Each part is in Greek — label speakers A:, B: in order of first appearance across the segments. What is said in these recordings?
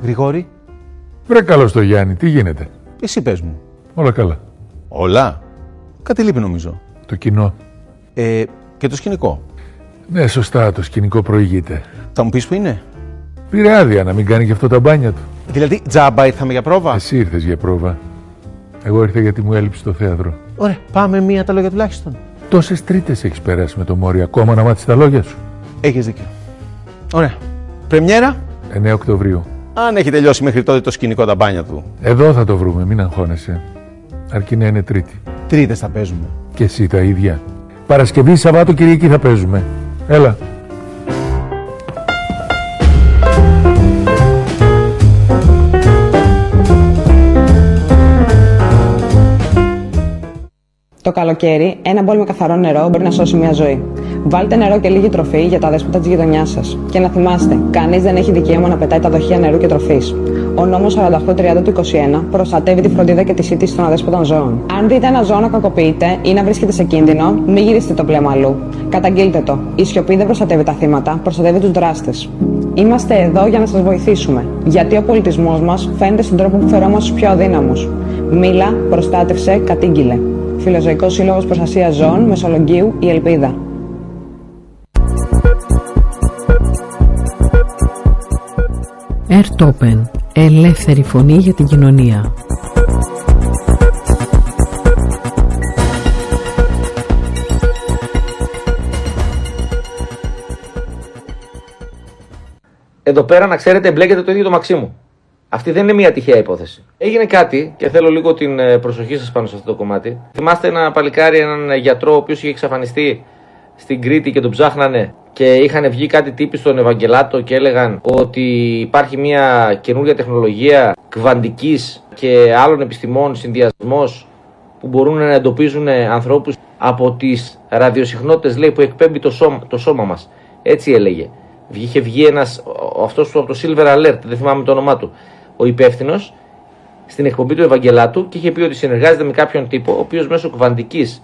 A: Γρηγόρη.
B: Βρε καλώς το Γιάννη, τι γίνεται?
A: Εσύ πες μου.
B: Όλα καλά.
A: Όλα. Κάτι λείπει νομίζω.
B: Το κοινό.
A: Και το σκηνικό.
B: Ναι, σωστά, το σκηνικό προηγείται.
A: Θα μου πεις που είναι?
B: Πήρε άδεια να μην κάνει και αυτό τα μπάνια του.
A: Δηλαδή τζάμπα ήρθαμε για πρόβα.
B: Εσύ ήρθες για πρόβα. Εγώ ήρθα γιατί μου έλειψε το θέατρο.
A: Ωραία, πάμε μία τα λόγια τουλάχιστον.
B: Τόσες τρίτες έχεις περάσει με το Μόρι, ακόμα να μάθεις τα λόγια σου.
A: Έχεις δίκιο. Ωραία. Πρεμιέρα.
B: 9 Οκτωβρίου.
A: Αν έχει τελειώσει μέχρι τότε το σκηνικό τα μπάνια του.
B: Εδώ θα το βρούμε, μην αγχώνεσαι. Αρκεί να είναι Τρίτη.
A: Τρίτες θα παίζουμε.
B: Και εσύ τα ίδια. Παρασκευή, Σαββάτο, Κυριακή θα παίζουμε. Έλα.
C: Το καλοκαίρι, ένα μπολ με καθαρό νερό μπορεί να σώσει μια ζωή. Βάλτε νερό και λίγη τροφή για τα δέσποτα της γειτονιάς σας. Και να θυμάστε, κανείς δεν έχει δικαίωμα να πετάει τα δοχεία νερού και τροφής. Ο νόμος 4830 του 21 προστατεύει τη φροντίδα και τη σύντηση των αδέσποτων ζώων. Αν δείτε ένα ζώο να κακοποιείται ή να βρίσκεται σε κίνδυνο, μην γυρίσετε το βλέμμα αλλού. Καταγγείλτε το. Η σιωπή δεν προστατεύει τα θύματα, προστατεύει τους δράστες. Είμαστε εδώ για να σας βοηθήσουμε. Γιατί ο πολιτισμός μας φαίνεται στον τρόπο που φερόμαστε στους πιο αδύναμους. Μίλα, προστάτευσε, κατήγγειλε. Φιλοζωικός Σύλλογος Προστασίας Ζώων, Μεσολογγίου, η Ελπίδα.
D: Ερτόπεν, ελεύθερη φωνή για την κοινωνία.
E: Εδώ πέρα, να ξέρετε, εμπλέκεται το ίδιο το Μαξίμου. Αυτή δεν είναι μια τυχαία υπόθεση. Έγινε κάτι και θέλω λίγο την προσοχή σας πάνω σε αυτό το κομμάτι. Θυμάστε ένα παλικάρι, έναν γιατρό, ο οποίος είχε εξαφανιστεί στην Κρήτη και τον ψάχνανε και είχαν βγει κάτι τύποι στον Ευαγγελάτο και έλεγαν ότι υπάρχει μια καινούργια τεχνολογία κβαντικής και άλλων επιστημών, συνδυασμός που μπορούν να εντοπίζουν ανθρώπους από τις ραδιοσυχνότητες, λέει, που εκπέμπει το σώμα μας. Έτσι έλεγε. Είχε βγει ένας, αυτός από το Silver Alert, δεν θυμάμαι το όνομά του, ο υπεύθυνος, στην εκπομπή του Ευαγγελάτου και είχε πει ότι συνεργάζεται με κάποιον τύπο, ο οποίος μέσω κβαντικής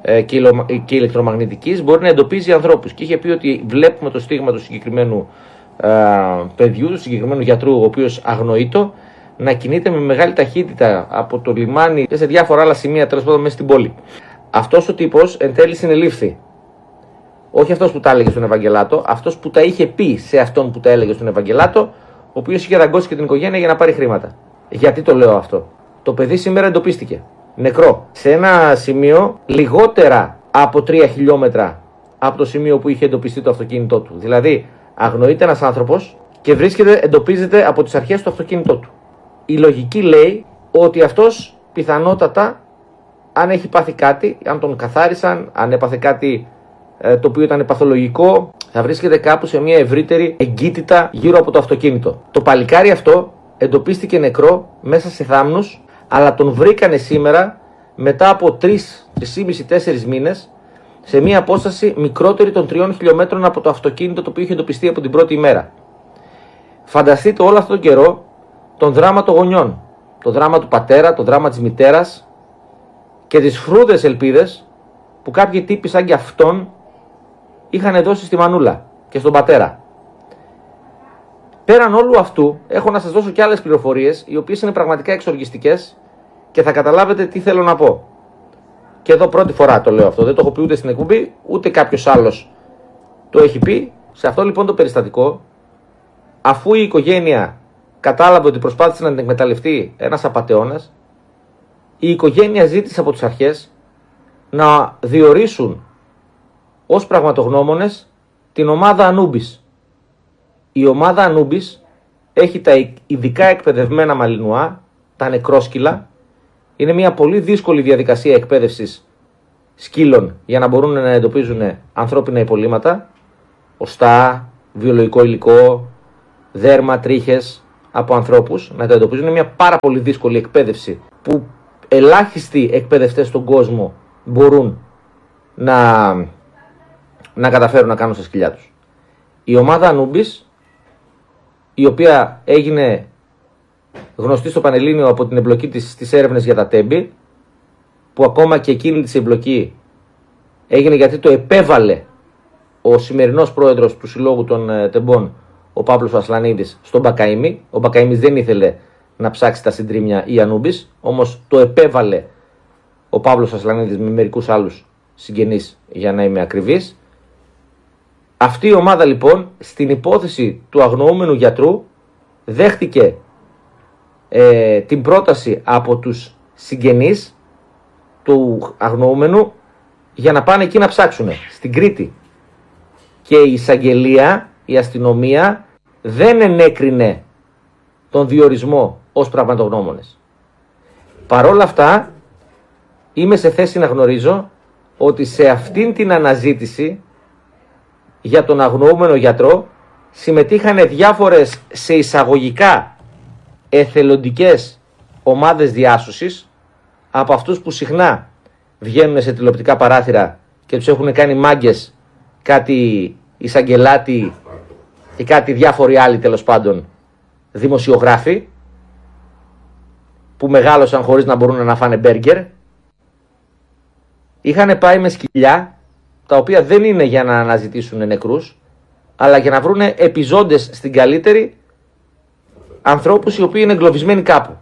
E: και ηλεκτρομαγνητικής μπορεί να εντοπίζει ανθρώπους. Και είχε πει ότι βλέπουμε το στίγμα του συγκεκριμένου παιδιού, του συγκεκριμένου γιατρού, ο οποίος αγνοείτο, να κινείται με μεγάλη ταχύτητα από το λιμάνι και σε διάφορα άλλα σημεία, τέλος πάντων μέσα στην πόλη. Αυτός ο τύπος εν τέλει συνελήφθη. Όχι αυτός που τα έλεγε στον Ευαγγελάτο, αυτός που τα είχε πει σε αυτόν που τα έλεγε στον Ευαγγελάτο, ο οποίος είχε δαγκώσει και την οικογένεια για να πάρει χρήματα. Γιατί το λέω αυτό? Το παιδί σήμερα εντοπίστηκε νεκρό σε ένα σημείο λιγότερα από 3 χιλιόμετρα από το σημείο που είχε εντοπιστεί το αυτοκίνητό του. Δηλαδή, αγνοείται ένας άνθρωπος και εντοπίζεται από τις αρχές του αυτοκίνητό του. Η λογική λέει ότι αυτός πιθανότατα, αν έχει πάθει κάτι, αν τον καθάρισαν, αν έπαθε κάτι το οποίο ήταν παθολογικό, θα βρίσκεται κάπου σε μια ευρύτερη εγκύτητα γύρω από το αυτοκίνητο. Το παλικάρι αυτό εντοπίστηκε νεκρό μέσα σε θάμνους, αλλά τον βρήκανε σήμερα μετά από 3,5-4 μήνες σε μια απόσταση μικρότερη των 3 χιλιόμετρων από το αυτοκίνητο το οποίο είχε εντοπιστεί από την πρώτη ημέρα. Φανταστείτε όλο αυτόν τον καιρό τον δράμα των γονιών, το δράμα του πατέρα, το δράμα της μητέρας και τις φρούδες ελπίδες που κάποιοι τύποι σαν και αυτόν είχαν δώσει στη μανούλα και στον πατέρα. Πέραν όλου αυτού, έχω να σας δώσω και άλλες πληροφορίες, οι οποίες είναι πραγματικά εξοργιστικές και θα καταλάβετε τι θέλω να πω. Και εδώ πρώτη φορά το λέω αυτό, δεν το έχω πει ούτε στην εκπομπή, ούτε κάποιος άλλος το έχει πει. Σε αυτό λοιπόν το περιστατικό, αφού η οικογένεια κατάλαβε ότι προσπάθησε να την εκμεταλλευτεί ένας απατεώνας, η οικογένεια ζήτησε από τις αρχές να διορίσουν ως πραγματογνώμονες την ομάδα Ανούμπης. Η ομάδα Ανούμπης έχει τα ειδικά εκπαιδευμένα μαλινουά, τα νεκρόσκυλα. Είναι μια πολύ δύσκολη διαδικασία εκπαίδευσης σκύλων για να μπορούν να εντοπίζουν ανθρώπινα υπολείμματα, οστά, βιολογικό υλικό, δέρμα, τρίχες από ανθρώπους, να τα εντοπίζουν. Είναι μια πάρα πολύ δύσκολη εκπαίδευση που ελάχιστοι εκπαιδευτές στον κόσμο μπορούν να καταφέρουν να κάνουν στα σκυλιά τους. Η ομάδα Ανούμπης, η οποία έγινε γνωστή στο Πανελλήνιο από την εμπλοκή της στις έρευνες για τα τέμπη, που ακόμα και εκείνη της εμπλοκή έγινε γιατί το επέβαλε ο σημερινός πρόεδρος του Συλλόγου των Τεμπών, ο Παύλος Ασλανίδης στον Μπακαήμι. Ο Μπακαήμις δεν ήθελε να ψάξει τα συντρίμμια ή Ανούμπης, όμως το επέβαλε ο Παύλος Ασλανίδης με μερικούς άλλους συγγενείς, για να είμαι ακριβής. Αυτή η ομάδα λοιπόν στην υπόθεση του αγνοούμενου γιατρού δέχτηκε την πρόταση από τους συγγενείς του αγνοούμενου για να πάνε εκεί να ψάξουν στην Κρήτη. Και η εισαγγελία, η αστυνομία δεν ενέκρινε τον διορισμό ως πραγματογνώμονες. Παρόλα αυτά είμαι σε θέση να γνωρίζω ότι σε αυτήν την αναζήτηση για τον αγνοούμενο γιατρό συμμετείχαν διάφορες σε εισαγωγικά εθελοντικές ομάδες διάσωσης από αυτούς που συχνά βγαίνουν σε τηλεοπτικά παράθυρα και τους έχουν κάνει μάγκες κάτι εισαγγελάτη και κάτι διάφοροι άλλοι τέλος πάντων δημοσιογράφοι που μεγάλωσαν χωρίς να μπορούν να φάνε μπέργκερ. Είχαν πάει με σκυλιά τα οποία δεν είναι για να αναζητήσουν νεκρούς, αλλά για να βρουν επιζώντες στην καλύτερη, ανθρώπους οι οποίοι είναι εγκλωβισμένοι κάπου.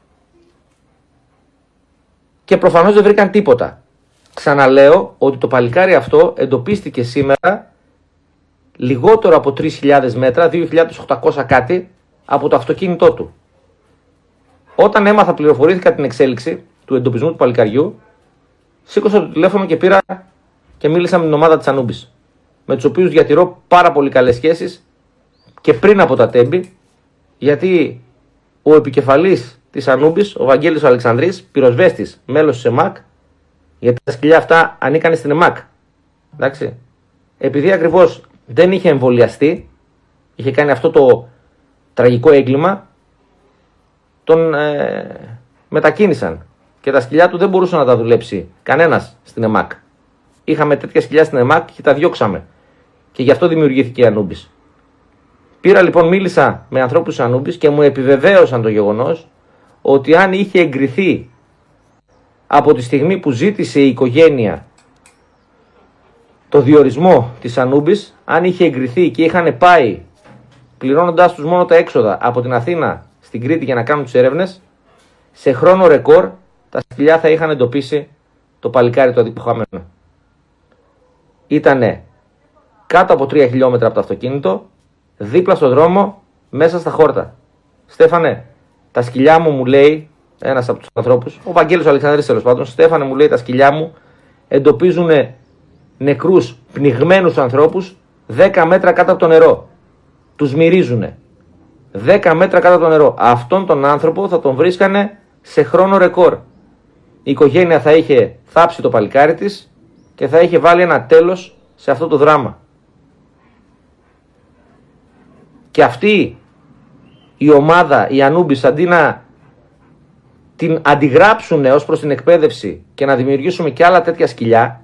E: Και προφανώς δεν βρήκαν τίποτα. Ξαναλέω ότι το παλικάρι αυτό εντοπίστηκε σήμερα λιγότερο από 3.000 μέτρα, 2.800 κάτι, από το αυτοκίνητό του. Όταν έμαθα, πληροφορήθηκα την εξέλιξη του εντοπισμού του παλικαριού, σήκωσα το τηλέφωνο και πήρα και μίλησα με την ομάδα της Ανούμπης, με τους οποίους διατηρώ πάρα πολύ καλές σχέσεις και πριν από τα Τέμπη, γιατί ο επικεφαλής της Ανούμπης, ο Βαγγέλης ο Αλεξανδρής, πυροσβέστης, μέλος της ΕΜΑΚ, γιατί τα σκυλιά αυτά ανήκαν στην ΕΜΑΚ. Εντάξει. Επειδή ακριβώς δεν είχε εμβολιαστεί, είχε κάνει αυτό το τραγικό έγκλημα, τον μετακίνησαν και τα σκυλιά του δεν μπορούσε να τα δουλέψει κανένας στην ΕΜΑΚ. Είχαμε τέτοια σκυλιά στην ΕΜΑΚ και τα διώξαμε. Και γι' αυτό δημιουργήθηκε η Ανούμπης. Πήρα λοιπόν, μίλησα με ανθρώπους της Ανούμπης και μου επιβεβαίωσαν το γεγονός ότι αν είχε εγκριθεί από τη στιγμή που ζήτησε η οικογένεια το διορισμό της Ανούμπης, αν είχε εγκριθεί και είχαν πάει πληρώνοντάς τους μόνο τα έξοδα από την Αθήνα στην Κρήτη για να κάνουν τις έρευνες, σε χρόνο ρεκόρ τα σκυλιά θα είχαν εντοπίσει το παλικάρι το αδικοχαμένο. Ήτανε κάτω από 3 χιλιόμετρα από το αυτοκίνητο, δίπλα στο δρόμο, μέσα στα χόρτα. Στέφανε, τα σκυλιά μου λέει ένας από τους ανθρώπους, ο Βαγγέλης ο Αλεξανδρής τέλος πάντων, Στέφανε μου λέει, τα σκυλιά μου εντοπίζουν νεκρούς πνιγμένους ανθρώπους 10 μέτρα κάτω από το νερό. Τους μυρίζουνε. 10 μέτρα κάτω από το νερό. Αυτόν τον άνθρωπο θα τον βρίσκανε σε χρόνο ρεκόρ. Η οικογένεια θα είχε θάψει το παλικάρι της και θα είχε βάλει ένα τέλος σε αυτό το δράμα. Και αυτή η ομάδα, η Ανούμπης, αντί να την αντιγράψουν ως προς την εκπαίδευση και να δημιουργήσουμε και άλλα τέτοια σκυλιά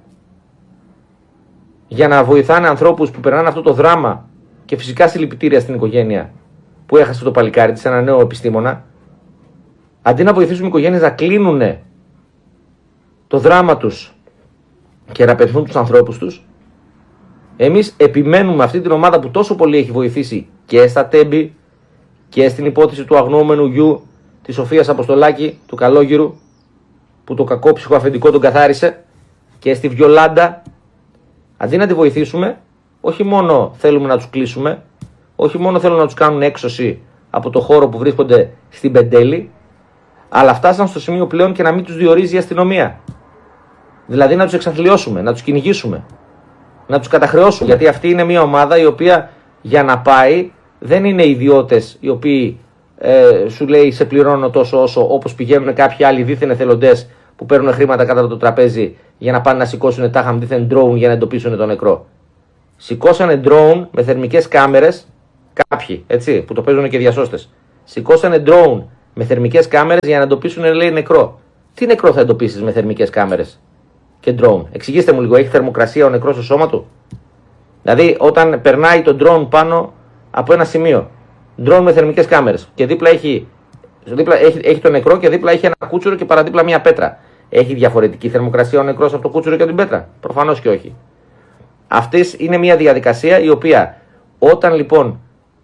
E: για να βοηθάνε ανθρώπους που περνάνε αυτό το δράμα, και φυσικά συλληπιτήρια στην οικογένεια που έχασε το παλικάρι της, ένα νέο επιστήμονα, αντί να βοηθήσουμε οι οικογένειες να κλείνουν το δράμα τους και να πετύχουν τους ανθρώπους τους, εμείς επιμένουμε αυτή την ομάδα που τόσο πολύ έχει βοηθήσει και στα Τέμπη και στην υπόθεση του αγνοούμενου γιου της Σοφίας Αποστολάκη, του Καλόγυρου, που το κακόψυχο αφεντικό τον καθάρισε, και στη Βιολάντα. Αντί να τη βοηθήσουμε, όχι μόνο θέλουμε να τους κλείσουμε, όχι μόνο θέλουν να τους κάνουν έξωση από το χώρο που βρίσκονται στην Πεντέλη, αλλά φτάσαν στο σημείο πλέον και να μην τους διορίζει η αστυνομία. Δηλαδή να τους εξαθλιώσουμε, να τους κυνηγήσουμε, να τους καταχρεώσουμε. Γιατί αυτή είναι μια ομάδα η οποία για να πάει δεν είναι ιδιώτες οι οποίοι σου λέει σε πληρώνω τόσο όσο, όπως πηγαίνουν κάποιοι άλλοι δίθεν εθελοντές που παίρνουν χρήματα κάτω από το τραπέζι για να πάνε να σηκώσουν τάχα δίθεν drone για να εντοπίσουν τον νεκρό. Σηκώσανε drone με θερμικές κάμερες, κάποιοι έτσι, που το παίζουν και διασώστες. Σηκώσανε drone με θερμικές κάμερες για να εντοπίσουν, λέει, νεκρό. Τι νεκρό θα εντοπίσεις με θερμικές κάμερες και drone? Εξηγήστε μου λίγο, έχει θερμοκρασία ο νεκρός στο σώμα του? Δηλαδή, περνάει το drone πάνω από ένα σημείο, drone με θερμικές κάμερες, και δίπλα έχει το νεκρό και δίπλα έχει ένα κούτσουρο και παραδίπλα μια πέτρα. Έχει διαφορετική θερμοκρασία ο νεκρός από το κούτσουρο και την πέτρα? Προφανώς και όχι. Αυτή είναι μια διαδικασία η οποία, όταν λοιπόν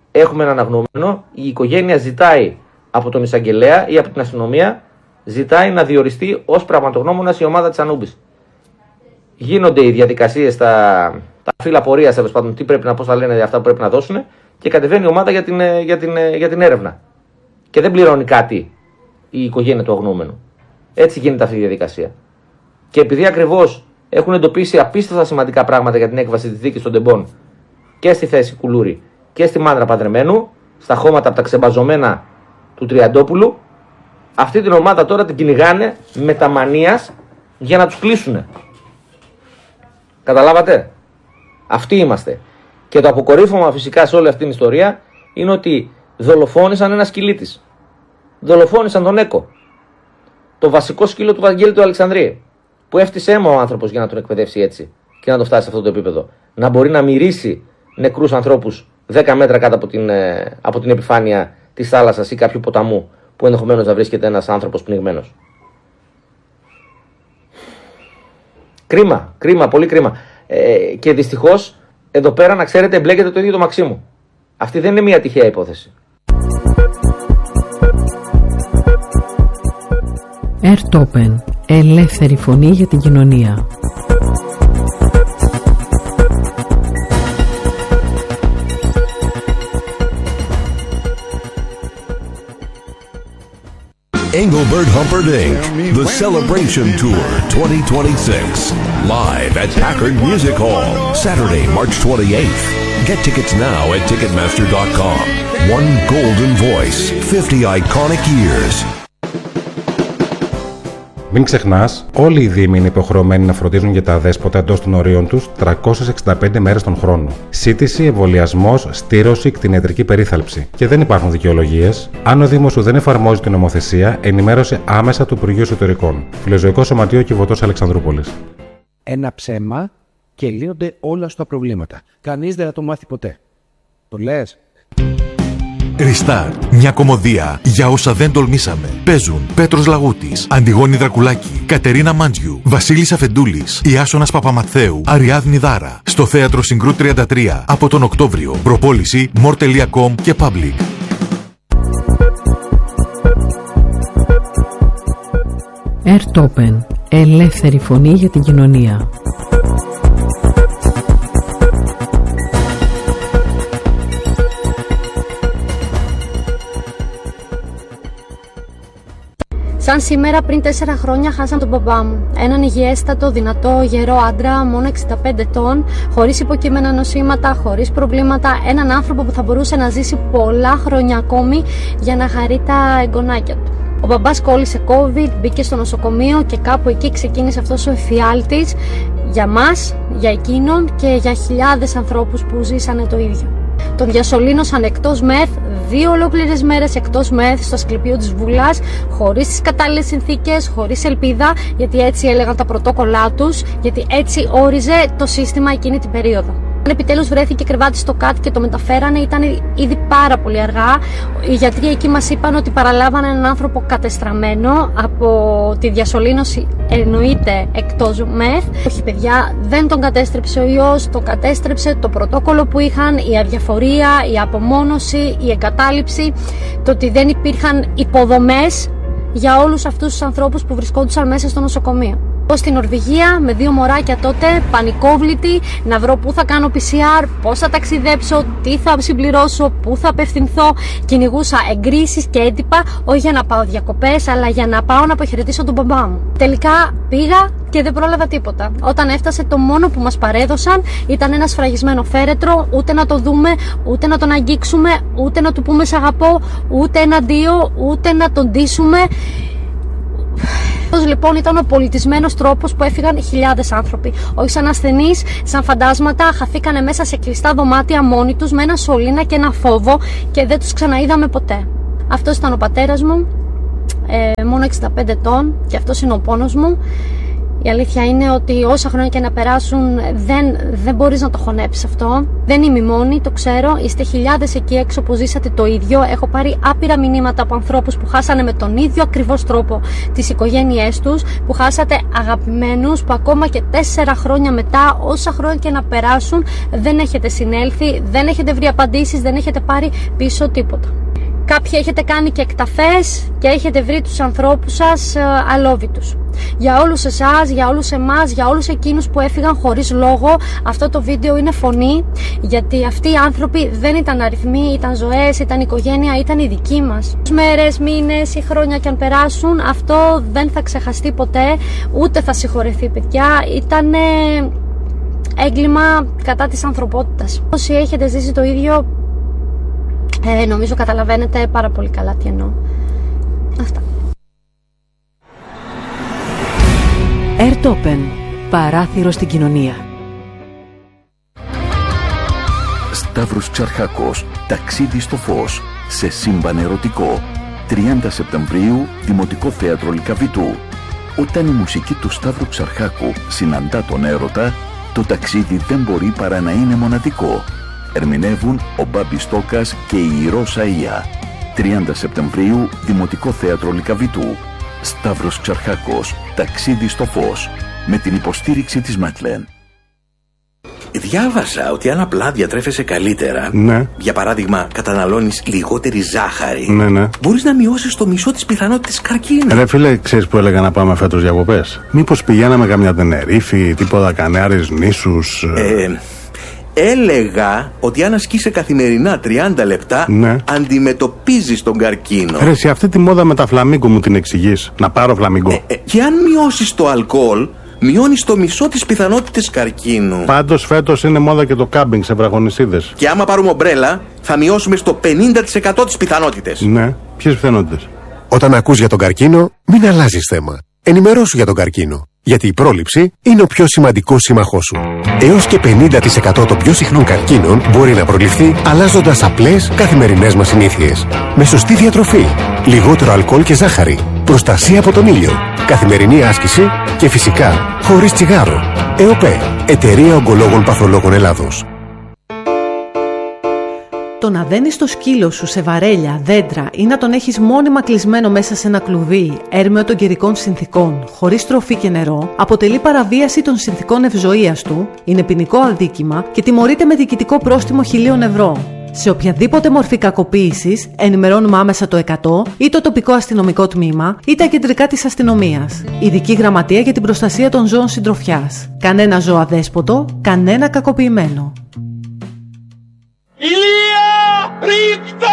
E: έχουμε έναν αγνοούμενο, η οικογένεια ζητάει από τον εισαγγελέα ή από την αστυνομία, ζητάει να διοριστεί ως πραγματογνώμονας η ομάδα της Ανούμπης. Γίνονται οι διαδικασίες, τα φύλλα πορείας, τέλος πάντων, τι πρέπει να, πώς θα λένε αυτά που πρέπει να δώσουν, και κατεβαίνει η ομάδα για την έρευνα. Και δεν πληρώνει κάτι η οικογένεια του αγνοούμενου. Έτσι γίνεται αυτή η διαδικασία. Και επειδή ακριβώς έχουν εντοπίσει απίστευτα σημαντικά πράγματα για την έκβαση της δίκης των τεμπών και στη θέση Κουλούρη και στη Μάντρα Παντρεμένου, στα χώματα από τα ξεμπαζωμένα του Τριαντόπουλου, αυτή την ομάδα τώρα την κυνηγάνε με τα μανίας για να τους κλείσουνε. Καταλάβατε? Αυτοί είμαστε. Και το αποκορύφωμα φυσικά σε όλη αυτή την ιστορία είναι ότι δολοφόνησαν ένα σκυλί της. Δολοφόνησαν τον Έκο. Το βασικό σκύλο του Βαγγέλη του Αλεξανδρίου. Που έφτιασε αίμα ο άνθρωπος για να τον εκπαιδεύσει έτσι και να το φτάσει σε αυτό το επίπεδο. Να μπορεί να μυρίσει νεκρούς ανθρώπους 10 μέτρα κάτω από την επιφάνεια της θάλασσας ή κάποιου ποταμού που ενδεχομένως να βρίσκεται ένας άνθρωπος πνιγμένος. Κρίμα, πολύ κρίμα. Και δυστυχώς εδώ πέρα, να ξέρετε, εμπλέκεται το ίδιο το Μαξίμου. Αυτή δεν είναι μια τυχαία υπόθεση.
D: Ερτόπεν, ελεύθερη φωνή για την κοινωνία.
F: Engelbert Humperdinck, The Celebration Tour 2026. Live at Packard Music Hall, Saturday, March 28th. Get tickets now at Ticketmaster.com. One golden voice, 50 iconic years.
G: Μην ξεχνάς, όλοι οι δήμοι είναι υποχρεωμένοι να φροντίζουν για τα αδέσποτα εντός των ορίων τους 365 μέρες τον χρόνο. Σύντηση, εμβολιασμός, στήρωση, κτηνιατρική περίθαλψη. Και δεν υπάρχουν δικαιολογίες. Αν ο Δήμος σου δεν εφαρμόζει την νομοθεσία, ενημέρωσε άμεσα του Υπουργείου Εσωτερικών. Φιλοζωικό Σωματείο Κιβωτός Αλεξανδρούπολης.
H: Ένα ψέμα και λύνονται όλα στα προβλήματα. Κανείς δεν θα το μάθει ποτέ. Το λες?
I: Restart. Μια κομμωδία για όσα δεν τολμήσαμε. Παίζουν Πέτρος Λαγούτης, Αντιγόνη Δρακουλάκη, Κατερίνα Μάντζιου, Βασίλης Αφεντούλης, Ιάσονας Παπαμαθαίου, Αριάδνη Δάρα. Στο Θέατρο Συγκρού 33 από τον Οκτώβριο. Προπόληση more.com και Public.
D: Ερτόπεν, ελεύθερη φωνή για την κοινωνία.
J: Σαν σήμερα πριν 4 χρόνια χάσαν τον μπαμπά μου. Έναν υγιέστατο, δυνατό, γερό άντρα, μόνο 65 ετών, χωρίς υποκείμενα νοσήματα, χωρίς προβλήματα. Έναν άνθρωπο που θα μπορούσε να ζήσει πολλά χρόνια ακόμη για να χαρεί τα εγγονάκια του. Ο μπαμπάς κόλλησε COVID, μπήκε στο νοσοκομείο και κάπου εκεί ξεκίνησε αυτός ο εφιάλτης για μας, για εκείνον και για χιλιάδες ανθρώπους που ζήσανε το ίδιο. Τον διασωλήνωσαν εκτός ΜΕΘ, 2 ολόκληρες μέρες εκτός ΜΕΘ στο Ασκληπείο της Βουλάς, χωρίς τις κατάλληλες συνθήκες, χωρίς ελπίδα, γιατί έτσι έλεγαν τα πρωτόκολλά τους, γιατί έτσι όριζε το σύστημα εκείνη την περίοδο. Αν επιτέλους βρέθηκε κρεβάτι στο ΚΑΤ και το μεταφέρανε, ήταν ήδη πάρα πολύ αργά. Οι γιατροί εκεί μας είπαν ότι παραλάβανε έναν άνθρωπο κατεστραμμένο από τη διασωλήνωση, εννοείται εκτός ΜΕΘ. Όχι παιδιά, δεν τον κατέστρεψε ο ιός, τον κατέστρεψε το πρωτόκολλο που είχαν, η αδιαφορία, η απομόνωση, η εγκατάλειψη, το ότι δεν υπήρχαν υποδομές για όλους αυτούς τους ανθρώπους που βρισκόντουσαν μέσα στο νοσοκομείο. Στην Νορβηγία με 2 μωράκια τότε, πανικόβλητη, να βρω πού θα κάνω PCR, πώς θα ταξιδέψω, τι θα συμπληρώσω, πού θα απευθυνθώ. Κυνηγούσα εγκρίσεις και έντυπα, όχι για να πάω διακοπές, αλλά για να πάω να αποχαιρετήσω τον μπαμπά μου. Τελικά πήγα και δεν πρόλαβα τίποτα. Όταν έφτασε, το μόνο που μας παρέδωσαν ήταν ένα σφραγισμένο φέρετρο, ούτε να το δούμε, ούτε να τον αγγίξουμε, ούτε να του πούμε σ' αγαπώ, ούτε ένα αντίο, ούτε να τον ντύσουμε. Αυτός λοιπόν ήταν ο πολιτισμένος τρόπος που έφυγαν χιλιάδες άνθρωποι. Όχι σαν ασθενείς, σαν φαντάσματα, χαθήκανε μέσα σε κλειστά δωμάτια μόνοι τους με ένα σωλήνα και ένα φόβο και δεν τους ξαναείδαμε ποτέ. Αυτός ήταν ο πατέρας μου, μόνο 65 ετών, και αυτός είναι ο πόνος μου. Η αλήθεια είναι ότι όσα χρόνια και να περάσουν δεν μπορείς να το χωνέψεις αυτό. Δεν είμαι μόνη, το ξέρω. Είστε χιλιάδες εκεί έξω που ζήσατε το ίδιο. Έχω πάρει άπειρα μηνύματα από ανθρώπους που χάσανε με τον ίδιο ακριβώς τρόπο τις οικογένειές τους, που χάσατε αγαπημένους, που ακόμα και 4 χρόνια μετά, όσα χρόνια και να περάσουν, δεν έχετε συνέλθει, δεν έχετε βρει απαντήσεις, δεν έχετε πάρει πίσω τίποτα. Κάποιοι έχετε κάνει και εκταφές και έχετε βρει τους ανθρώπους σας αλόβητους. Για όλους εσάς, για όλους εμάς, για όλους εκείνους που έφυγαν χωρίς λόγο, αυτό το βίντεο είναι φωνή, γιατί αυτοί οι άνθρωποι δεν ήταν αριθμοί, ήταν ζωές, ήταν οικογένεια, ήταν οι δικοί μας. Μέρες, μήνες ή χρόνια κι αν περάσουν, αυτό δεν θα ξεχαστεί ποτέ, ούτε θα συγχωρεθεί, παιδιά. Ήταν έγκλημα κατά της ανθρωπότητας. Όσοι έχετε ζήσει το ίδιο, νομίζω καταλαβαίνετε πάρα πολύ καλά τι εννοώ. Αυτά.
D: Airtopen. Παράθυρο στην κοινωνία.
K: Σταύρος Ξαρχάκος. Ταξίδι στο φως. Σε σύμπαν ερωτικό. 30 Σεπτεμβρίου, Δημοτικό Θέατρο Λυκαβητού. Όταν η μουσική του Σταύρου Ξαρχάκου συναντά τον έρωτα, το ταξίδι δεν μπορεί παρά να είναι μοναδικό. Ερμηνεύουν ο Μπάμπης Στόκας και η Ρώσα Ία. 30 Σεπτεμβρίου, Δημοτικό Θέατρο Λυκαβητού. Σταύρος Ξαρχάκος. Ταξίδι στο φως. Με την υποστήριξη της Μέτλεν.
L: Διάβασα ότι αν απλά διατρέφεσαι καλύτερα,
M: ναι,
L: για παράδειγμα καταναλώνεις λιγότερη ζάχαρη,
M: ναι,
L: μπορείς να μειώσεις το μισό της πιθανότητας καρκίνου.
M: Ρε φίλε, ξέρεις που έλεγα να πάμε φέτος διακοπές? Μήπως πηγαίναμε καμιά Τενερίφη, τίποτα Κανάρες νήσους?
L: Έλεγα ότι αν ασκείσαι καθημερινά 30 λεπτά,
M: ναι,
L: αντιμετωπίζεις τον καρκίνο.
M: Ρε, σε αυτή τη μόδα με τα φλαμίγκο μου την εξηγείς? Να πάρω φλαμίγκο?
L: Και αν μειώσεις το αλκοόλ, μειώνεις το μισό της πιθανότητας καρκίνου.
M: Πάντως φέτος είναι μόδα και το κάμπινγκ σε βραχονισίδες.
L: Και άμα πάρουμε ομπρέλα, θα μειώσουμε στο 50% τις πιθανότητες.
M: Ναι, ποιες πιθανότητες?
N: Όταν ακούς για τον καρκίνο, μην αλλάζεις θέμα. Ενημερώσου για τον καρκίνο. Γιατί η πρόληψη είναι ο πιο σημαντικός σύμμαχός σου. Έως και 50% των πιο συχνών καρκίνων μπορεί να προληφθεί αλλάζοντας απλές καθημερινές μας συνήθειες. Με σωστή διατροφή, λιγότερο αλκοόλ και ζάχαρη, προστασία από τον ήλιο, καθημερινή άσκηση και φυσικά χωρίς τσιγάρο. ΕΟΠΕ, Εταιρεία Ογκολόγων Παθολόγων Ελλάδος.
D: Το να δένεις το σκύλο σου σε βαρέλια, δέντρα ή να τον έχεις μόνιμα κλεισμένο μέσα σε ένα κλουβί έρμεο των καιρικών συνθήκων, χωρίς τροφή και νερό, αποτελεί παραβίαση των συνθήκων ευζοίας του, είναι ποινικό αδίκημα και τιμωρείται με διοικητικό πρόστιμο 1.000 ευρώ. Σε οποιαδήποτε μορφή κακοποίησης, ενημερώνουμε άμεσα το 100 ή το τοπικό αστυνομικό τμήμα ή τα κεντρικά της αστυνομίας. Ειδική γραμματεία για την προστασία των ζώων συντροφιάς. Κανένα ζώο αδέσποτο, κανένα κακοποιημένο.
O: Ηλία! Ρίχτα!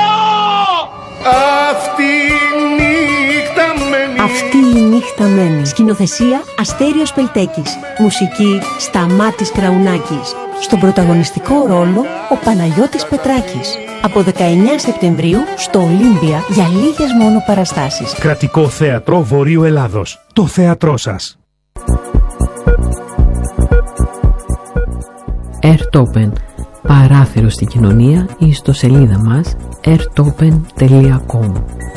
P: Αυτή η νύχτα μένει. Σκηνοθεσία Αστέριος Πελτέκης. Μουσική Σταμάτης Κραουνάκης. Στον πρωταγωνιστικό ρόλο ο Παναγιώτης Πετράκης. Από 19 Σεπτεμβρίου στο Ολύμπια για λίγες μόνο παραστάσεις.
Q: Κρατικό Θέατρο Βορείου Ελλάδος. Το θέατρό σας.
D: Airtopen. Παράθυρο στην κοινωνία ή στο σελίδα μας airtopen.com.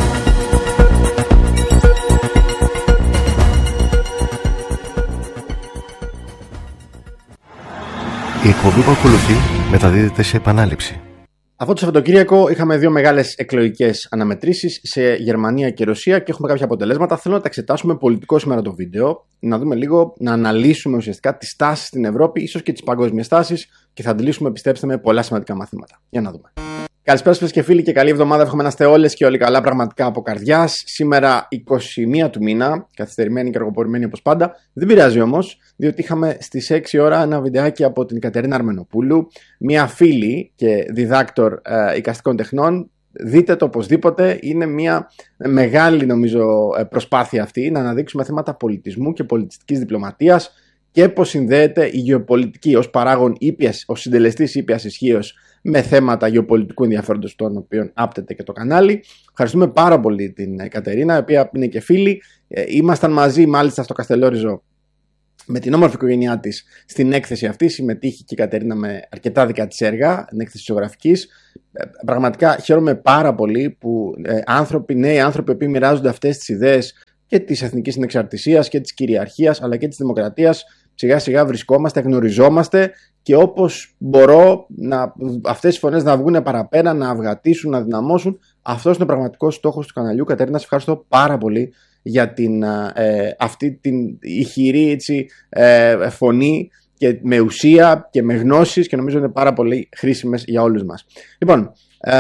R: Η εκπομπή που ακολουθεί μεταδίδεται σε επανάληψη.
A: Αυτό το Σαββατοκύριακο είχαμε 2 μεγάλες εκλογικές αναμετρήσεις σε Γερμανία και Ρωσία και έχουμε κάποια αποτελέσματα. Θέλω να τα εξετάσουμε πολιτικό σήμερα το βίντεο, να δούμε λίγο, να αναλύσουμε ουσιαστικά τις τάσεις στην Ευρώπη, ίσως και τις παγκόσμιες τάσεις και θα αντιλήσουμε, πιστέψτε με, πολλά σημαντικά μαθήματα. Για να δούμε. Καλησπέρα σας και φίλοι και καλή εβδομάδα. Εύχομαι να είστε όλες και όλοι καλά, πραγματικά από καρδιάς. Σήμερα 21 του μήνα, καθυστερημένη και αργοπορημένη όπως πάντα. Δεν πειράζει όμως, διότι είχαμε στις 6 ώρα ένα βιντεάκι από την Κατερίνα Αρμενοπούλου, μια φίλη και διδάκτορ εικαστικών τεχνών. Δείτε το οπωσδήποτε, είναι μια μεγάλη νομίζω προσπάθεια αυτή να αναδείξουμε θέματα πολιτισμού και πολιτιστικής διπλωματίας και πώς συνδέεται η γεωπολιτική ως παράγον ήπιας, ως συντελεστής ήπιας ισχύως με θέματα γεωπολιτικού ενδιαφέροντος των οποίων άπτεται και το κανάλι. Ευχαριστούμε πάρα πολύ την Κατερίνα, η οποία είναι και φίλη. Ήμασταν μαζί μάλιστα στο Καστελόριζο με την όμορφη οικογένειά της στην έκθεση αυτή. Συμμετείχε και η Κατερίνα με αρκετά δικά της έργα, την έκθεση ζωγραφικής. Πραγματικά χαίρομαι πάρα πολύ που νέοι άνθρωποι που μοιράζονται αυτές τις ιδέες και της εθνικής συνεξαρτησίας και της κυριαρχίας αλλά και της δημοκρατίας. Σιγά σιγά βρισκόμαστε, γνωριζόμαστε και όπως μπορώ αυτές οι φωνές να βγουν παραπέρα, να αυγατήσουν, να δυναμώσουν. Αυτός είναι ο πραγματικός στόχος του καναλιού. Κατερίνα, σε ευχαριστώ πάρα πολύ για αυτή την ηχηρή φωνή και με ουσία και με γνώσεις, και νομίζω είναι πάρα πολύ χρήσιμες για όλους μας. Λοιπόν,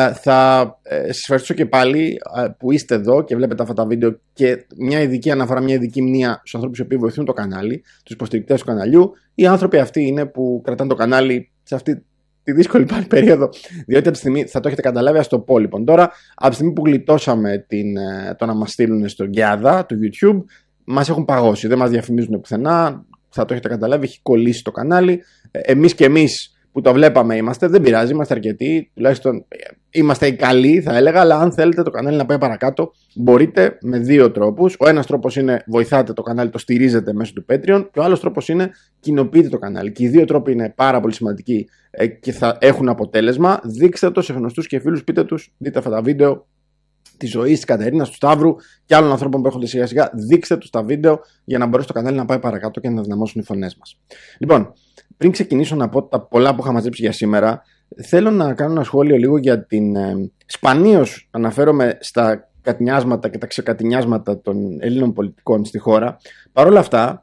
A: θα σας ευχαριστήσω και πάλι που είστε εδώ και βλέπετε αυτά τα βίντεο, και μια ειδική αναφορά, μια ειδική μνήμα στους ανθρώπους που βοηθούν το κανάλι, τους υποστηρικτές του καναλιού. Οι άνθρωποι αυτοί είναι που κρατάνε το κανάλι σε αυτή τη δύσκολη πάλι περίοδο, διότι από τη στιγμή, θα το έχετε καταλάβει, ας το πω λοιπόν τώρα, από τη στιγμή που γλιτώσαμε το να μας στείλουν στο Γκιάδα του YouTube, μας έχουν παγώσει, δεν μας διαφημίζουν πουθενά, θα το έχετε καταλάβει, έχει κολλήσει το κανάλι. Εμείς που το βλέπαμε δεν πειράζει, είμαστε αρκετοί, τουλάχιστον είμαστε οι καλοί θα έλεγα, αλλά αν θέλετε το κανάλι να πάει παρακάτω, μπορείτε με δύο τρόπους. Ο ένας τρόπος είναι βοηθάτε το κανάλι, το στηρίζετε μέσω του Patreon, και ο άλλος τρόπος είναι κοινοποιείτε το κανάλι. Και οι δύο τρόποι είναι πάρα πολύ σημαντικοί και θα έχουν αποτέλεσμα. Δείξτε το σε γνωστούς και φίλους, πείτε τους, δείτε αυτά τα βίντεο τη ζωή τη Κατερίνα, του Σταύρου και άλλων ανθρώπων που έρχονται σιγά σιγά. Δείξτε τους τα βίντεο για να μπορέσει το κανάλι να πάει παρακάτω και να δυναμώσουν οι φωνές μας. Λοιπόν, πριν ξεκινήσω να πω τα πολλά που είχα μαζέψει για σήμερα, θέλω να κάνω ένα σχόλιο λίγο για την. Σπανίως αναφέρομαι στα κατηνιάσματα και τα ξεκατηνιάσματα των Ελλήνων πολιτικών στη χώρα. Παρ' όλα αυτά,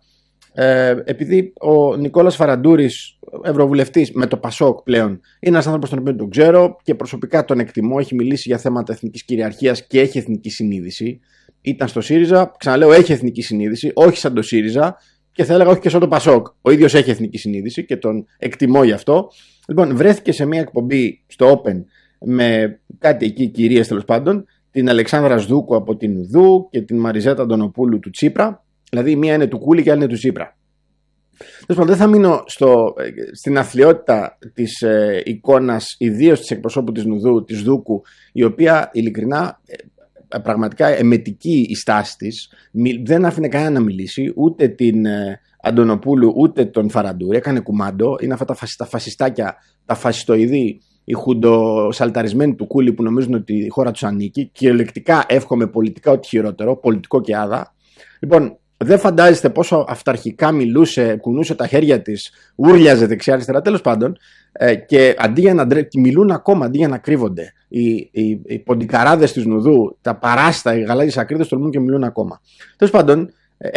A: επειδή ο Νικόλας Φαραντούρης, ευρωβουλευτής με το Πασόκ πλέον, είναι ένας άνθρωπος τον οποίο τον ξέρω και προσωπικά τον εκτιμώ, έχει μιλήσει για θέματα εθνικής κυριαρχίας και έχει εθνική συνείδηση. Ήταν στο ΣΥΡΙΖΑ, ξαναλέω, έχει εθνική συνείδηση, όχι σαν το ΣΥΡΙΖΑ, και θα έλεγα όχι και σαν το Πασόκ. Ο ίδιος έχει εθνική συνείδηση και τον εκτιμώ γι' αυτό. Λοιπόν, βρέθηκε σε μια εκπομπή στο Open με κάτι εκεί κυρίες τέλος πάντων, την Αλεξάνδρα Σδούκου από την Ουδού και την Μαριζέτα Αντωνοπούλου του Τσίπρα. Δηλαδή, η μία είναι του Κούλη και η άλλη είναι του Τσίπρα. Τέλος πάντων, δεν θα μείνω στην αθλιότητα της εικόνας, ιδίως της εκπροσώπου της Νουδού, της Δούκου, η οποία ειλικρινά, πραγματικά εμετική η στάση της, δεν άφηνε κανένα να μιλήσει, ούτε την Αντωνοπούλου ούτε τον Φαραντούρη. Έκανε κουμάντο. Είναι αυτά τα φασιστάκια, τα φασιστοειδή, οι χουντοσαλταρισμένοι του Κούλη που νομίζουν ότι η χώρα τους ανήκει. Κυριολεκτικά εύχομαι πολιτικά ό,τι χειρότερο, πολιτικό και άδα. Λοιπόν, δεν φαντάζεστε πόσο αυταρχικά μιλούσε, κουνούσε τα χέρια της, ούρλιαζε δεξιά-αριστερά, τέλος πάντων, και αντί για να μιλούν ακόμα, αντί για να κρύβονται. Οι ποντικαράδες της Νουδού, τα παράστα, οι γαλάζιες ακρίδες τολμούν και μιλούν ακόμα. Τέλος πάντων,